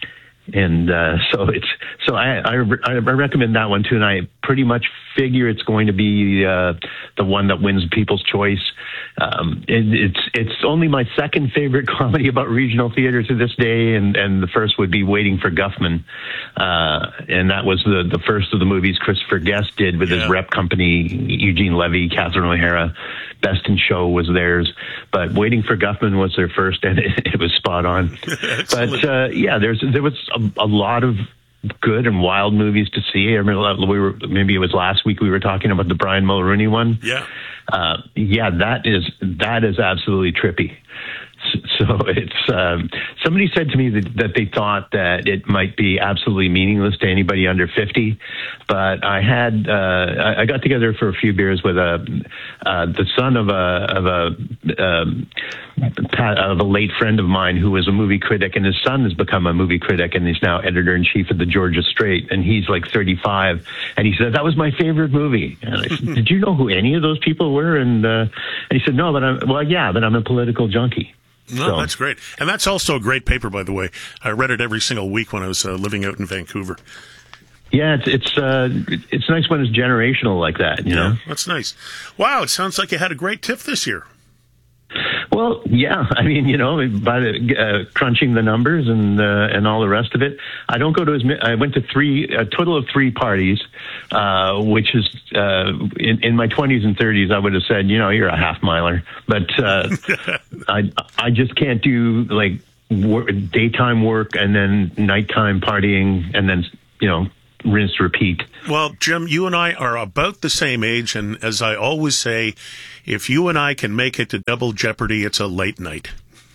Speaker 12: And uh, so it's so I, I I recommend that one too, and I pretty much figure it's going to be uh, the one that wins People's Choice. Um, it, it's it's only my second favorite comedy about regional theater to this day, and, and the first would be Waiting for Guffman, uh, and that was the the first of the movies Christopher Guest did with yeah. his rep company, Eugene Levy, Catherine O'Hara. Best in Show was theirs, but Waiting for Guffman was their first, and it, it was spot on. But uh, yeah, there's there was a, a lot of good and wild movies to see. I remember we were maybe it was last week we were talking about the Brian Mulroney one.
Speaker 2: Yeah,
Speaker 12: uh, yeah, that is that is absolutely trippy. So So it's um, somebody said to me that, that they thought that it might be absolutely meaningless to anybody under fifty, but I had uh, I, I got together for a few beers with a uh, the son of a of a um, of a late friend of mine who was a movie critic, and his son has become a movie critic, and he's now editor in chief of the Georgia Straight, and he's like thirty-five, and he said that was my favorite movie. And I said, did you know who any of those people were? And uh, and he said, no, but I'm well, yeah, but I'm a political junkie.
Speaker 2: No, so. That's great. And that's also a great paper, by the way. I read it every single week when I was uh, living out in Vancouver.
Speaker 12: Yeah, it's it's uh, it's nice when it's generational like that, you
Speaker 2: yeah,
Speaker 12: know?
Speaker 2: That's nice. Wow, it sounds like you had a great TIFF this year.
Speaker 12: Well, yeah. I mean, you know, by the, uh, crunching the numbers and uh, and all the rest of it, I don't go to as many. I went to three, a total of three parties, uh, which is uh, in, in my twenties and thirties. I would have said, you know, you're a half miler, but uh, I I just can't do like work, daytime work and then nighttime partying and then you know rinse repeat.
Speaker 2: Well, Jim, you and I are about the same age, and as I always say, if you and I can make it to Double Jeopardy, it's a late night.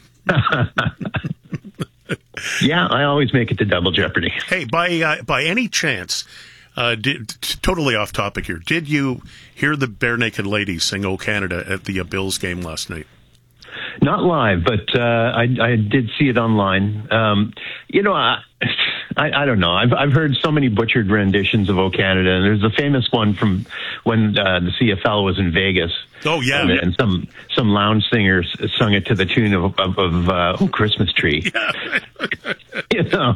Speaker 12: Yeah, I always make it to Double Jeopardy.
Speaker 2: Hey, by uh, by any chance, uh, did, totally off topic here, did you hear the Bare Naked Ladies sing "O Canada" at the uh, Bills game last night?
Speaker 12: Not live, but uh, I, I did see it online. Um, you know, I, I, I don't know. I've I've heard so many butchered renditions of "O Canada," and there's a famous one from when uh, the C F L was in Vegas.
Speaker 2: Oh yeah,
Speaker 12: and, and some some lounge singers sung it to the tune of of, of uh, "Oh Christmas Tree." Yeah. You know,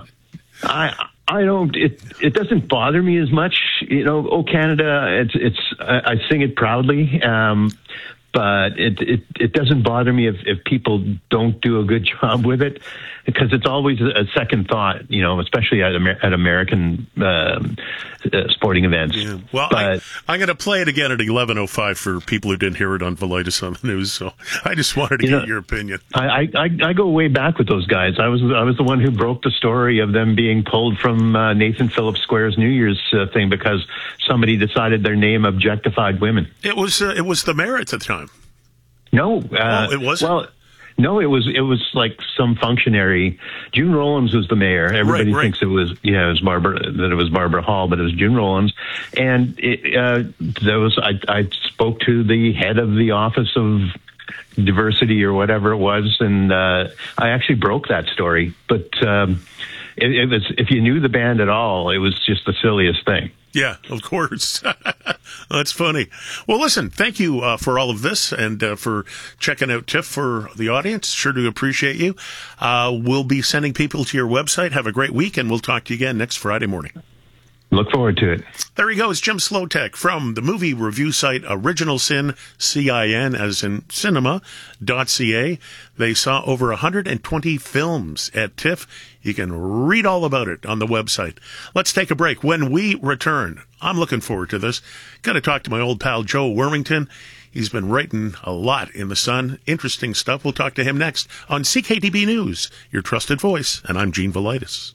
Speaker 12: I I don't. It it doesn't bother me as much. You know, "O Canada." It's it's I, I sing it proudly. Um, But it, it it doesn't bother me if, if people don't do a good job with it, because it's always a second thought, you know, especially at Amer- at American uh, uh, sporting events.
Speaker 2: Yeah. Well,
Speaker 12: but,
Speaker 2: I, I'm going to play it again at eleven oh five for people who didn't hear it on Velitis on the news. So I just wanted to
Speaker 12: you
Speaker 2: get
Speaker 12: know,
Speaker 2: your opinion.
Speaker 12: I, I I go way back with those guys. I was I was the one who broke the story of them being pulled from uh, Nathan Phillips Square's New Year's uh, thing because somebody decided their name objectified women.
Speaker 2: It was uh, it was the mayor at the time.
Speaker 12: No, uh,
Speaker 2: oh, it wasn't.
Speaker 12: Well, no, it was it was like some functionary. June Rollins was the mayor. Everybody
Speaker 2: right, right.
Speaker 12: thinks it was yeah, it was Barbara that it was Barbara Hall, but it was June Rollins. And it, uh, there was I, I spoke to the head of the Office of Diversity or whatever it was, and uh, I actually broke that story. But um, it, it was if you knew the band at all, it was just the silliest thing.
Speaker 2: Yeah, of course. That's funny. Well, listen, thank you uh, for all of this and uh, for checking out TIFF for the audience. Sure do appreciate you. Uh, we'll be sending people to your website. Have a great week, and we'll talk to you again next Friday morning.
Speaker 12: Look forward to it.
Speaker 2: There he goes, Jim Slotek from the movie review site Original Sin, C I N, as in cinema dot c a. They saw over one hundred twenty films at TIFF. You can read all about it on the website. Let's take a break. When we return, I'm looking forward to this. Got to talk to my old pal Joe Wormington. He's been writing a lot in the Sun. Interesting stuff. We'll talk to him next on C K T B News, your trusted voice. And I'm Gene Velitis.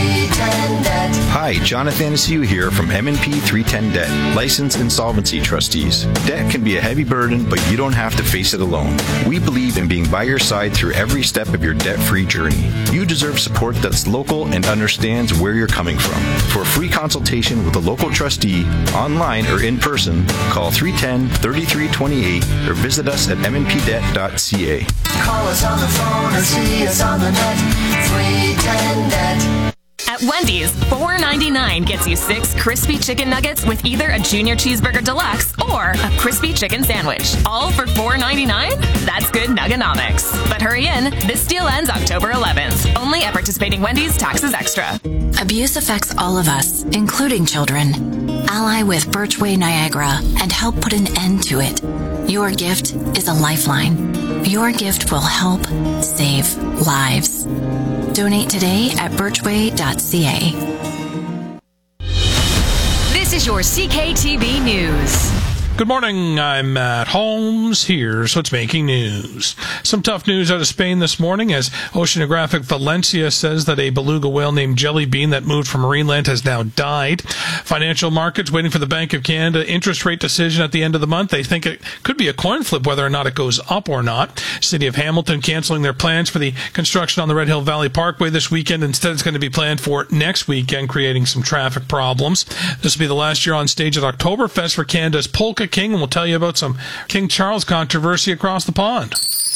Speaker 18: Hi, Jonathan Asiu here from M and P three ten Debt, licensed insolvency trustees. Debt can be a heavy burden, but you don't have to face it alone. We believe in being by your side through every step of your debt-free journey. You deserve support that's local and understands where you're coming from. For a free consultation with a local trustee, online or in person, call three one zero, three three two eight or visit us at m n p debt dot c a.
Speaker 3: Call us on the phone or see us on the net. three ten Debt.
Speaker 6: At Wendy's, four ninety-nine gets you six crispy chicken nuggets with either a junior cheeseburger deluxe or a crispy chicken sandwich. All for four ninety-nine? That's good nuggenomics. But hurry in, this deal ends October eleventh. Only at participating Wendy's, taxes extra.
Speaker 4: Abuse affects all of us, including children. Ally with Birchway Niagara and help put an end to it. Your gift is a lifeline. Your gift will help save lives. Donate today at birchway dot c a.
Speaker 11: This is your C K T B News.
Speaker 5: Good morning, I'm Matt Holmes. Here's what's making news. Some tough news out of Spain this morning as Oceanographic Valencia says that a beluga whale named Jelly Bean that moved from Marineland has now died. Financial markets waiting for the Bank of Canada interest rate decision at the end of the month. They think it could be a coin flip whether or not it goes up or not. City of Hamilton canceling their plans for the construction on the Red Hill Valley Parkway this weekend. Instead, it's going to be planned for next weekend, creating some traffic problems. This will be the last year on stage at Oktoberfest for Canada's Polka King, and we'll tell you about some King Charles controversy across the pond.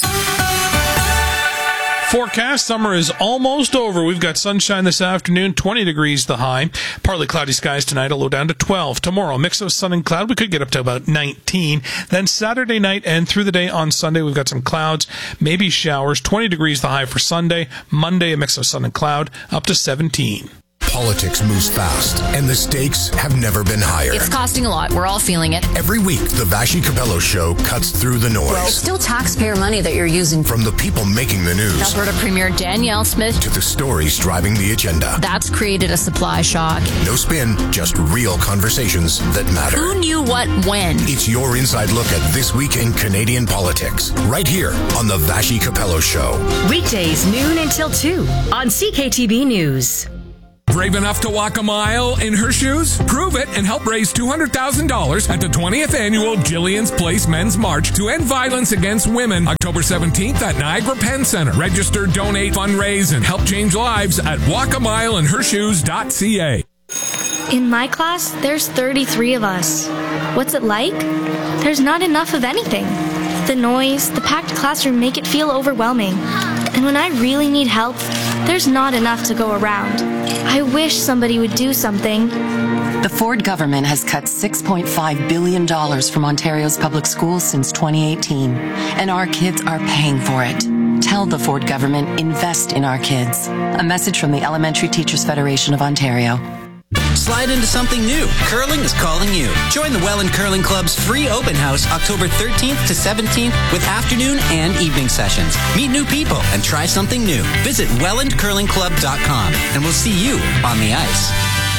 Speaker 5: Forecast, summer is almost over. We've got sunshine this afternoon, twenty degrees the high. Partly cloudy skies tonight, a low down to twelve. Tomorrow, mix of sun and cloud. We could get up to about nineteen. Then Saturday night and through the day on Sunday, we've got some clouds, maybe showers. twenty degrees the high for Sunday. Monday, a mix of sun and cloud, up to seventeen.
Speaker 7: Politics moves fast, and the stakes have never been higher.
Speaker 8: It's costing a lot. We're all feeling it.
Speaker 7: Every week, the Vashi Capello Show cuts through the noise.
Speaker 8: Well, it's still taxpayer money that you're using.
Speaker 7: From the people making the news.
Speaker 8: Alberta Premier Danielle Smith.
Speaker 7: To the stories driving the agenda.
Speaker 8: That's created a supply shock.
Speaker 7: No spin, just real conversations that matter.
Speaker 8: Who knew what when?
Speaker 7: It's your inside look at this week in Canadian politics. Right here on the Vashi Capello Show.
Speaker 11: Weekdays, noon until two on C K T B News.
Speaker 9: Brave enough to walk a mile in her shoes? Prove it and help raise two hundred thousand dollars at the twentieth Annual Jillian's Place Men's March to End Violence Against Women, October seventeenth at Niagara Penn Center. Register, donate, fundraise, and help change lives at walk a mile in her shoes dot c a.
Speaker 25: In my class, there's thirty-three of us. What's it like? There's not enough of anything. The noise, the packed classroom make it feel overwhelming. And when I really need help, there's not enough to go around. I wish somebody would do something.
Speaker 26: The Ford government has cut six point five billion dollars from Ontario's public schools since twenty eighteen, and our kids are paying for it. Tell the Ford government, invest in our kids. A message from the Elementary Teachers Federation of Ontario.
Speaker 27: Slide into something new. Curling is calling you. Join the Welland Curling Club's free open house October thirteenth to seventeenth with afternoon and evening sessions. Meet new people and try something new. Visit welland curling club dot com and we'll see you on the ice.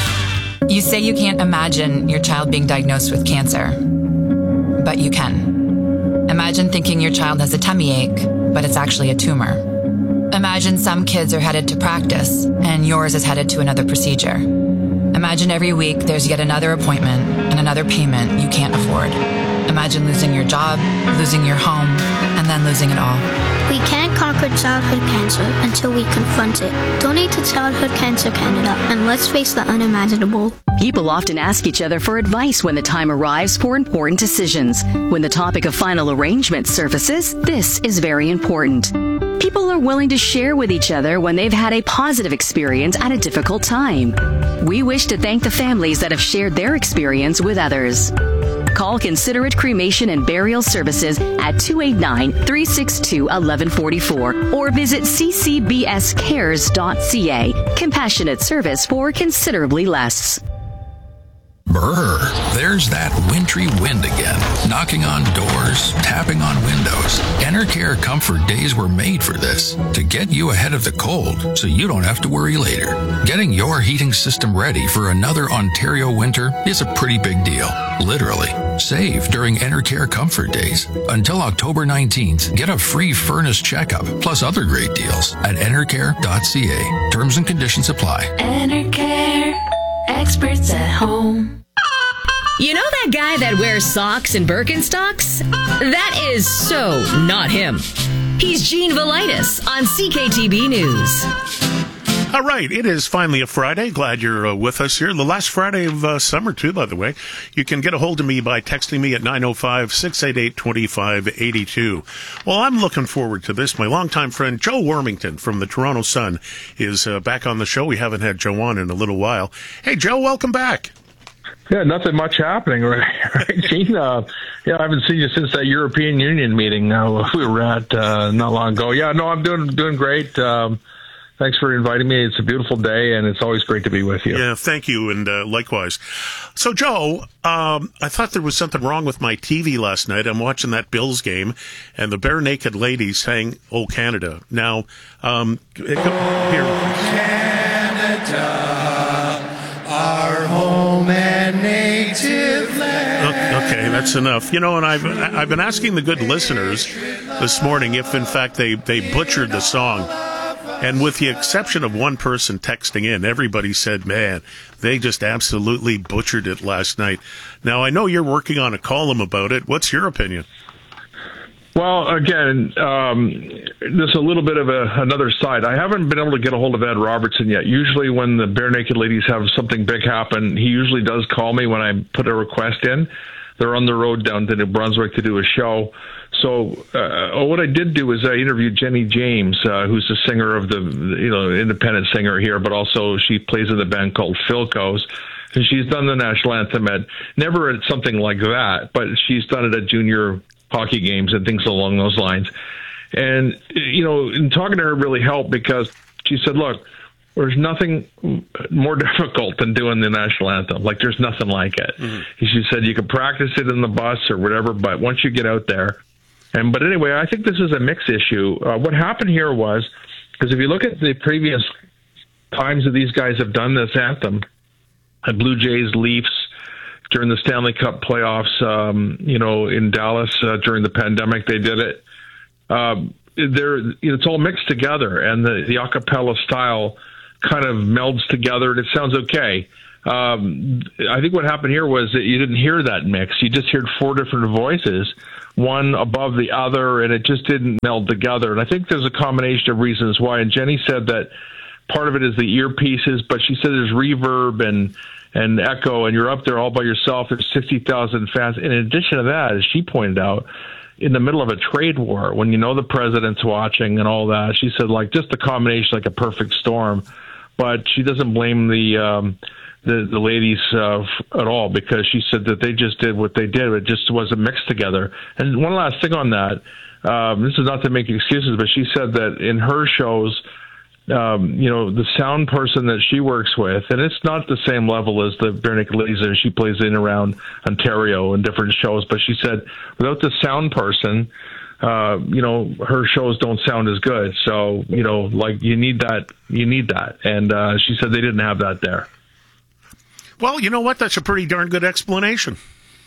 Speaker 28: You say you can't imagine your child being diagnosed with cancer, but you can. Imagine thinking your child has a tummy ache, but it's actually a tumor. Imagine some kids are headed to practice and yours is headed to another procedure. Imagine every week there's yet another appointment and another payment you can't afford. Imagine losing your job, losing your home, and then losing it all.
Speaker 25: We can't conquer childhood cancer until we confront it. Donate to Childhood Cancer Canada and let's face the unimaginable.
Speaker 29: People often ask each other for advice when the time arrives for important decisions. When the topic of final arrangement surfaces, this is very important. People are willing to share with each other when they've had a positive experience at a difficult time. We wish to thank the families that have shared their experience with others. Call Considerate Cremation and Burial Services at two eight nine, three six two, one one four four or visit c c b s cares dot c a. Compassionate service for considerably less.
Speaker 30: Brr, there's that wintry wind again, knocking on doors, tapping on windows. Enercare Comfort Days were made for this, to get you ahead of the cold so you don't have to worry later. Getting your heating system ready for another Ontario winter is a pretty big deal, literally. Save during Enercare Comfort Days. Until October nineteenth, get a free furnace checkup, plus other great deals at enercare dot c a. Terms and conditions apply.
Speaker 11: Enercare, experts at home. You know that guy that wears socks and Birkenstocks? That is so not him. He's Gene Valitis on C K T B News.
Speaker 2: All right, it is finally a Friday. Glad you're uh, with us here. The last Friday of uh, summer, too, by the way. You can get a hold of me by texting me at nine oh five, six eight eight, two five eight two. Well, I'm looking forward to this. My longtime friend Joe Warmington from the Toronto Sun is uh, back on the show. We haven't had Joe on in a little while. Hey, Joe, welcome back.
Speaker 31: Yeah, nothing much happening, right, right Gene? Uh, yeah, I haven't seen you since that European Union meeting uh, we were at uh, not long ago. Yeah, no, I'm doing doing great. Um, thanks for inviting me. It's a beautiful day, and it's always great to be with you.
Speaker 2: Yeah, thank you, and uh, likewise. So, Joe, um, I thought there was something wrong with my T V last night. I'm watching that Bills game, and the bare naked ladies sang "Oh Canada." Now, um, it, here. Canada. Our home and native land. Okay, that's enough. You know, and I've I've been asking the good listeners this morning if, in fact, they, they butchered the song. And with the exception of one person texting in, everybody said, man, they just absolutely butchered it last night. Now, I know you're working on a column about it. What's your opinion?
Speaker 31: Well, again, um, there's a little bit of a, another side. I haven't been able to get a hold of Ed Robertson yet. Usually when the Bare Naked Ladies have something big happen, he usually does call me when I put a request in. They're on the road down to New Brunswick to do a show. So uh, what I did do is I interviewed Jenny James, uh, who's the singer of the, you know, independent singer here, but also she plays in a band called Philco's. And she's done the national anthem at, never at something like that, but she's done it at junior hockey games and things along those lines. And, you know, in talking to her really helped because she said, look, there's nothing more difficult than doing the national anthem. Like, there's nothing like it. Mm-hmm. She said you could practice it in the bus or whatever, but once you get out there, and but anyway, I think this is a mixed issue. Uh, what happened here was, because if you look at the previous times that these guys have done this anthem, at Blue Jays, Leafs, during the Stanley Cup playoffs, um, you know, in Dallas uh, during the pandemic, they did it. Um, they're, you know, it's all mixed together, and the, the a cappella style kind of melds together, and it sounds okay. Um, I think what happened here was that you didn't hear that mix. You just heard four different voices, one above the other, and it just didn't meld together. And I think there's a combination of reasons why. And Jenny said that part of it is the earpieces, but she said there's reverb and and echo, and you're up there all by yourself. There's sixty thousand fans. In addition to that, as she pointed out, in the middle of a trade war, when you know the president's watching and all that, she said, like, just the combination, like a perfect storm. But she doesn't blame the um, the, the ladies uh, at all, because she said that they just did what they did. It just wasn't mixed together. And one last thing on that, um, this is not to make excuses, but she said that in her shows, um, you know, the sound person that she works with, and it's not the same level as the Bare Naked Ladies that she plays in around Ontario in different shows, but she said without the sound person, uh, you know, her shows don't sound as good. So, you know, like you need that, you need that. And uh, she said they didn't have that there.
Speaker 2: Well, you know what? That's a pretty darn good explanation.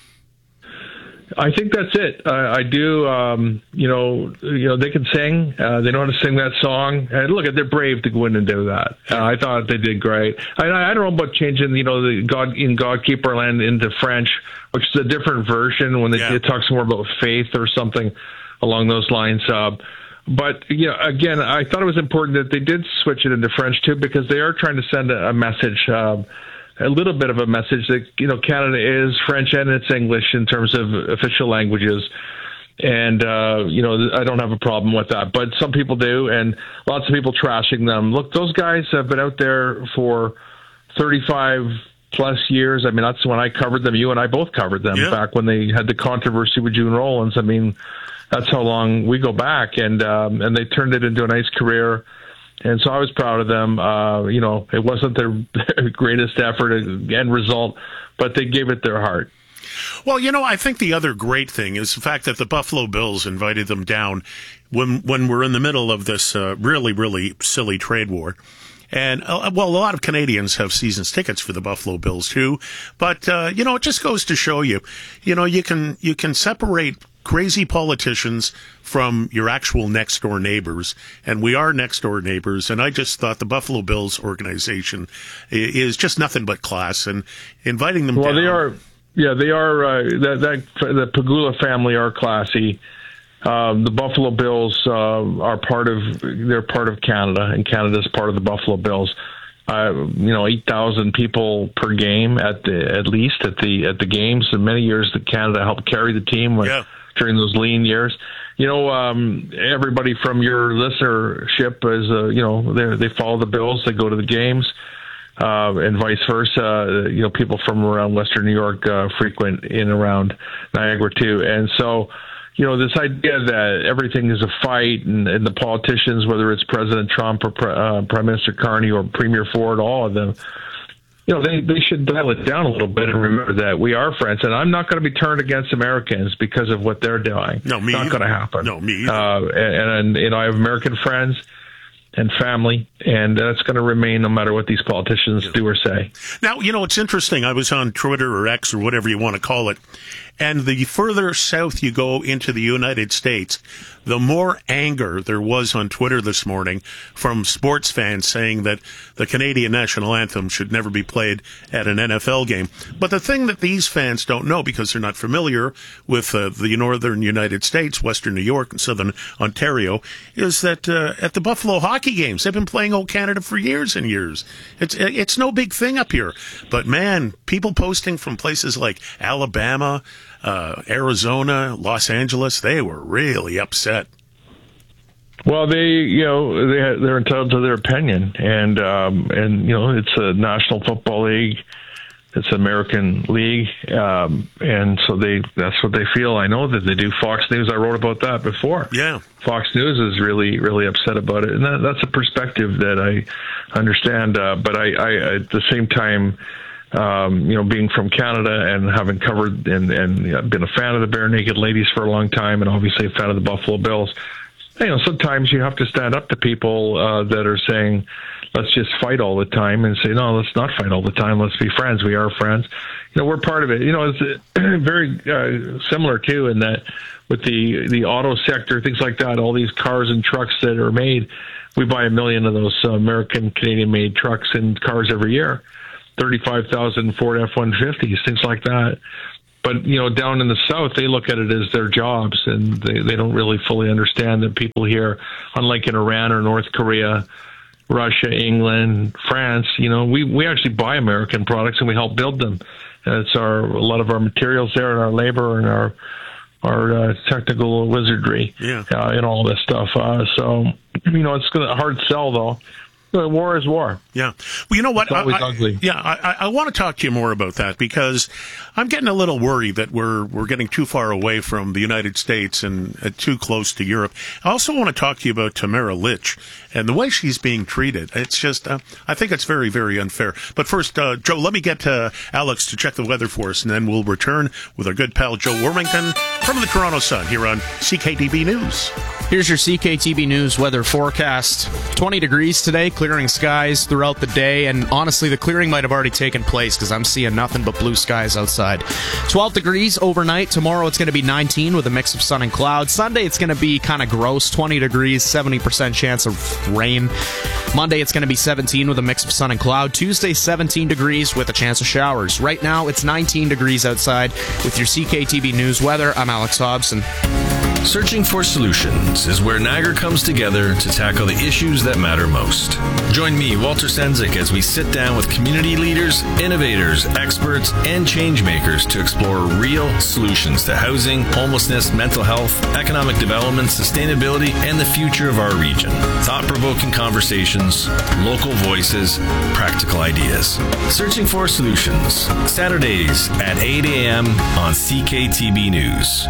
Speaker 31: I think that's it. Uh, I do. Um, you know, you know, they can sing. Uh, they know how to sing that song. And look, they're brave to go in and do that. Uh, I thought they did great. I, I don't know about changing, you know, the God in God Keeper Land into French, which is a different version when they, yeah. it talks more about faith or something along those lines. Uh, but you know, again, I thought it was important that they did switch it into French too, because they are trying to send a, a message. Uh, a little bit of a message that, you know, Canada is French and it's English in terms of official languages. And, uh, you know, I don't have a problem with that, but some people do. And lots of people trashing them. Look, those guys have been out there for thirty-five plus years. I mean, that's when I covered them. You and I both covered them yeah. back when they had the controversy with June Rollins. I mean, that's how long we go back. And, um, and they turned it into a nice career. And so I was proud of them. Uh, you know, it wasn't their greatest effort, end result, but they gave it their heart.
Speaker 2: Well, you know, I think the other great thing is the fact that the Buffalo Bills invited them down when when we're in the middle of this uh, really, really silly trade war. And, uh, well, a lot of Canadians have season's tickets for the Buffalo Bills, too. But, uh, you know, it just goes to show you, you know, you can you can separate crazy politicians from your actual next door neighbors, and we are next door neighbors. And I just thought the Buffalo Bills organization is just nothing but class, and inviting them.
Speaker 31: Well,
Speaker 2: down,
Speaker 31: they are, yeah, they are. Uh, that that the Pegula family are classy. Um, the Buffalo Bills uh, are part of. They're part of Canada, and Canada's part of the Buffalo Bills. Uh, you know, eight thousand people per game at the at least at the at the games. And many years that Canada helped carry the team. When, yeah. During those lean years, you know, um, everybody from your listenership is, uh, you know, they they follow the Bills, they go to the games, uh, and vice versa. You know, people from around Western New York uh, frequent in around Niagara too, and so, you know, this idea that everything is a fight, and, and the politicians, whether it's President Trump or uh, Prime Minister Carney or Premier Ford, all of them. You know, they, they should dial it down a little bit and remember that we are friends. And I'm not going to be turned against Americans because of what they're doing.
Speaker 2: No, me
Speaker 31: Not going to happen.
Speaker 2: No, me either.
Speaker 31: Uh, and, and, you know, I have American friends and family, and that's going to remain no matter what these politicians yeah. do or say.
Speaker 2: Now, you know, it's interesting. I was on Twitter or X or whatever you want to call it, And the further south you go into the United States, the more anger there was on Twitter this morning from sports fans saying that the Canadian national anthem should never be played at an N F L game. But the thing that these fans don't know, because they're not familiar with uh, the northern United States, western New York and southern Ontario, is that uh, at the Buffalo hockey games, they've been playing Old Canada for years and years. It's it's no big thing up here. But man, people posting from places like Alabama, uh, Arizona, Los Angeles, they were really upset.
Speaker 31: Well, they, you know, they they're entitled to their opinion, and um, and you know, it's a National Football League, it's an American league, um, and so they that's what they feel. I know that they do. Fox News, I wrote about that before.
Speaker 2: Yeah,
Speaker 31: Fox News is really really upset about it, and that, that's a perspective that I understand. Uh, but I, I, at the same time, um, you know, being from Canada and having covered and and you know, been a fan of the Bare Naked Ladies for a long time, and obviously a fan of the Buffalo Bills. You know, sometimes you have to stand up to people uh, that are saying, let's just fight all the time, and say, no, let's not fight all the time. Let's be friends. We are friends. You know, we're part of it. You know, it's very uh, similar, too, in that with the, the auto sector, things like that, all these cars and trucks that are made, we buy a million of those uh, American, Canadian-made trucks and cars every year, thirty-five thousand Ford F one fifties, things like that. But, you know, down in the South, they look at it as their jobs, and they, they don't really fully understand that people here, unlike in Iran or North Korea, Russia, England, France, you know, we, we actually buy American products and we help build them. And it's our, a lot of our materials there and our labor and our, our uh, technical wizardry
Speaker 2: yeah.
Speaker 31: uh, and all this stuff. Uh, so, you know, it's going to hard sell, though. War is war.
Speaker 2: Yeah. Well, you know what?
Speaker 31: It's always
Speaker 2: I,
Speaker 31: ugly.
Speaker 2: I, yeah, I, I want to talk to you more about that, because I'm getting a little worried that we're we're getting too far away from the United States and uh, too close to Europe. I also want to talk to you about Tamara Lich and the way she's being treated. It's just, uh, I think it's very, very unfair. But first, uh, Joe, let me get uh, Alex to check the weather for us, and then we'll return with our good pal Joe Wormington from the Toronto Sun here on C K T B News.
Speaker 1: Here's your C K T B News weather forecast. twenty degrees today, clearing skies throughout the day, and honestly, the clearing might have already taken place because I'm seeing nothing but blue skies outside. twelve degrees overnight. Tomorrow it's going to be nineteen with a mix of sun and clouds. Sunday it's going to be kind of gross, twenty degrees, seventy percent chance of rain. Monday it's going to be seventeen with a mix of sun and cloud. Tuesday, seventeen degrees with a chance of showers. Right now it's nineteen degrees outside. With your C K T B News weather, I'm Alex Hobson.
Speaker 10: Searching for Solutions is where Niagara comes together to tackle the issues that matter most. Join me, Walter Sendzik, as we sit down with community leaders, innovators, experts, and change makers to explore real solutions to housing, homelessness, mental health, economic development, sustainability, and the future of our region. Thought-provoking conversations, local voices, practical ideas. Searching for Solutions, Saturdays at eight a.m. on C K T B News.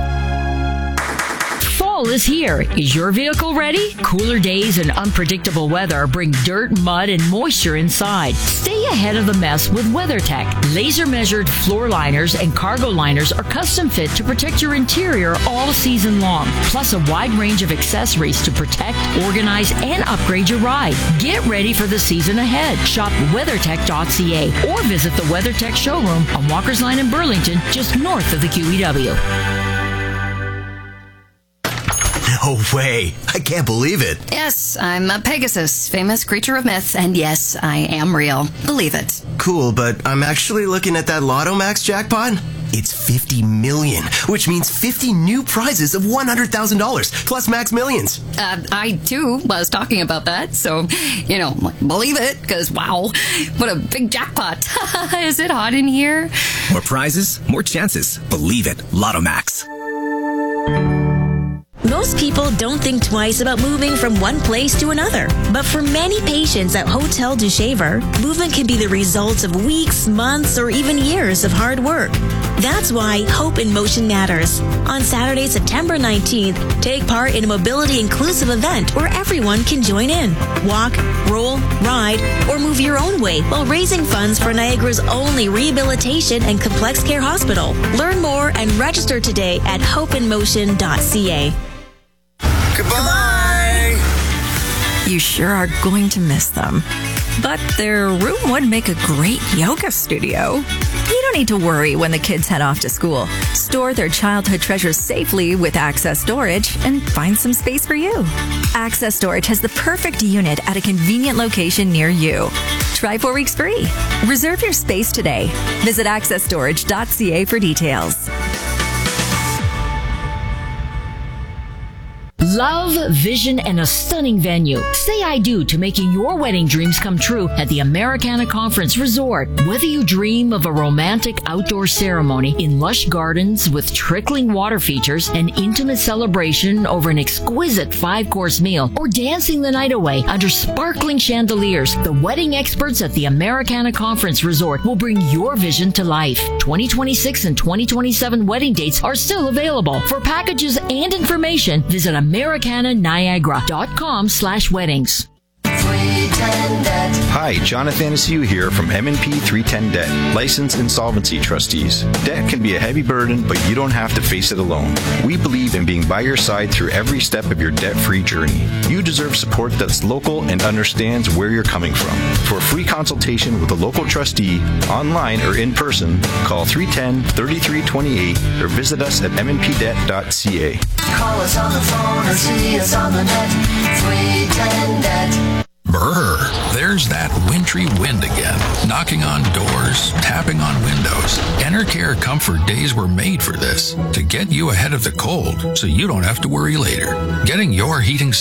Speaker 11: Fall is here. Is your vehicle ready? Cooler days and unpredictable weather bring dirt, mud, and moisture inside. Stay ahead of the mess with WeatherTech. Laser-measured floor liners and cargo liners are custom fit to protect your interior all season long. Plus a wide range of accessories to protect, organize, and upgrade your ride. Get ready for the season ahead. Shop weathertech dot c a or visit the WeatherTech showroom on Walker's Line in Burlington, just north of the Q E W.
Speaker 13: No way. I can't believe it.
Speaker 8: Yes, I'm a Pegasus, famous creature of myth, and yes, I am real. Believe it.
Speaker 13: Cool, but I'm actually looking at that Lotto Max jackpot. It's fifty million, which means fifty new prizes of one hundred thousand dollars, plus Max Millions.
Speaker 8: Uh, I, too, was talking about that, so, you know, believe it, because, wow, what a big jackpot. Is it hot in here?
Speaker 13: More prizes, more chances. Believe it. Lotto Max.
Speaker 14: Most people don't think twice about moving from one place to another. But for many patients at Hotel du Shaver, movement can be the result of weeks, months, or even years of hard work. That's why Hope in Motion matters. On Saturday, September nineteenth, take part in a mobility-inclusive event where everyone can join in. Walk, roll, ride, or move your own way while raising funds for Niagara's only rehabilitation and complex care hospital. Learn more and register today at hope in motion dot c a.
Speaker 13: Goodbye!
Speaker 15: You sure are going to miss them. But their room would make a great yoga studio.
Speaker 3: You don't need to worry when the kids head off to school. Store their childhood treasures safely with Access Storage and find some space for you. Access Storage has the perfect unit at a convenient location near you. Try four weeks free. Reserve your space today. Visit access storage dot c a for details.
Speaker 11: Love, vision, and a stunning venue. Say I do to making your wedding dreams come true at the Americana Conference Resort. Whether you dream of a romantic outdoor ceremony in lush gardens with trickling water features, an intimate celebration over an exquisite five-course meal, or dancing the night away under sparkling chandeliers, the wedding experts at the Americana Conference Resort will bring your vision to life. twenty twenty-six and twenty twenty-seven wedding dates are still available. For packages and information, visit Americana Niagara dot com slash weddings.
Speaker 12: Hi, Jonathan Asiu here from M and P three ten Debt, licensed insolvency trustees. Debt can be a heavy burden, but you don't have to face it alone. We believe in being by your side through every step of your debt-free journey. You deserve support that's local and understands where you're coming from. For a free consultation with a local trustee, online or in person, call three one zero, three three two eight or visit us at m n p debt dot c a.
Speaker 16: Call us on the phone or see us on the net. three ten debt.
Speaker 30: Brr, there's that wintry wind again, knocking on doors, tapping on windows. Enercare Comfort Days were made for this, to get you ahead of the cold so you don't have to worry later. Getting your heating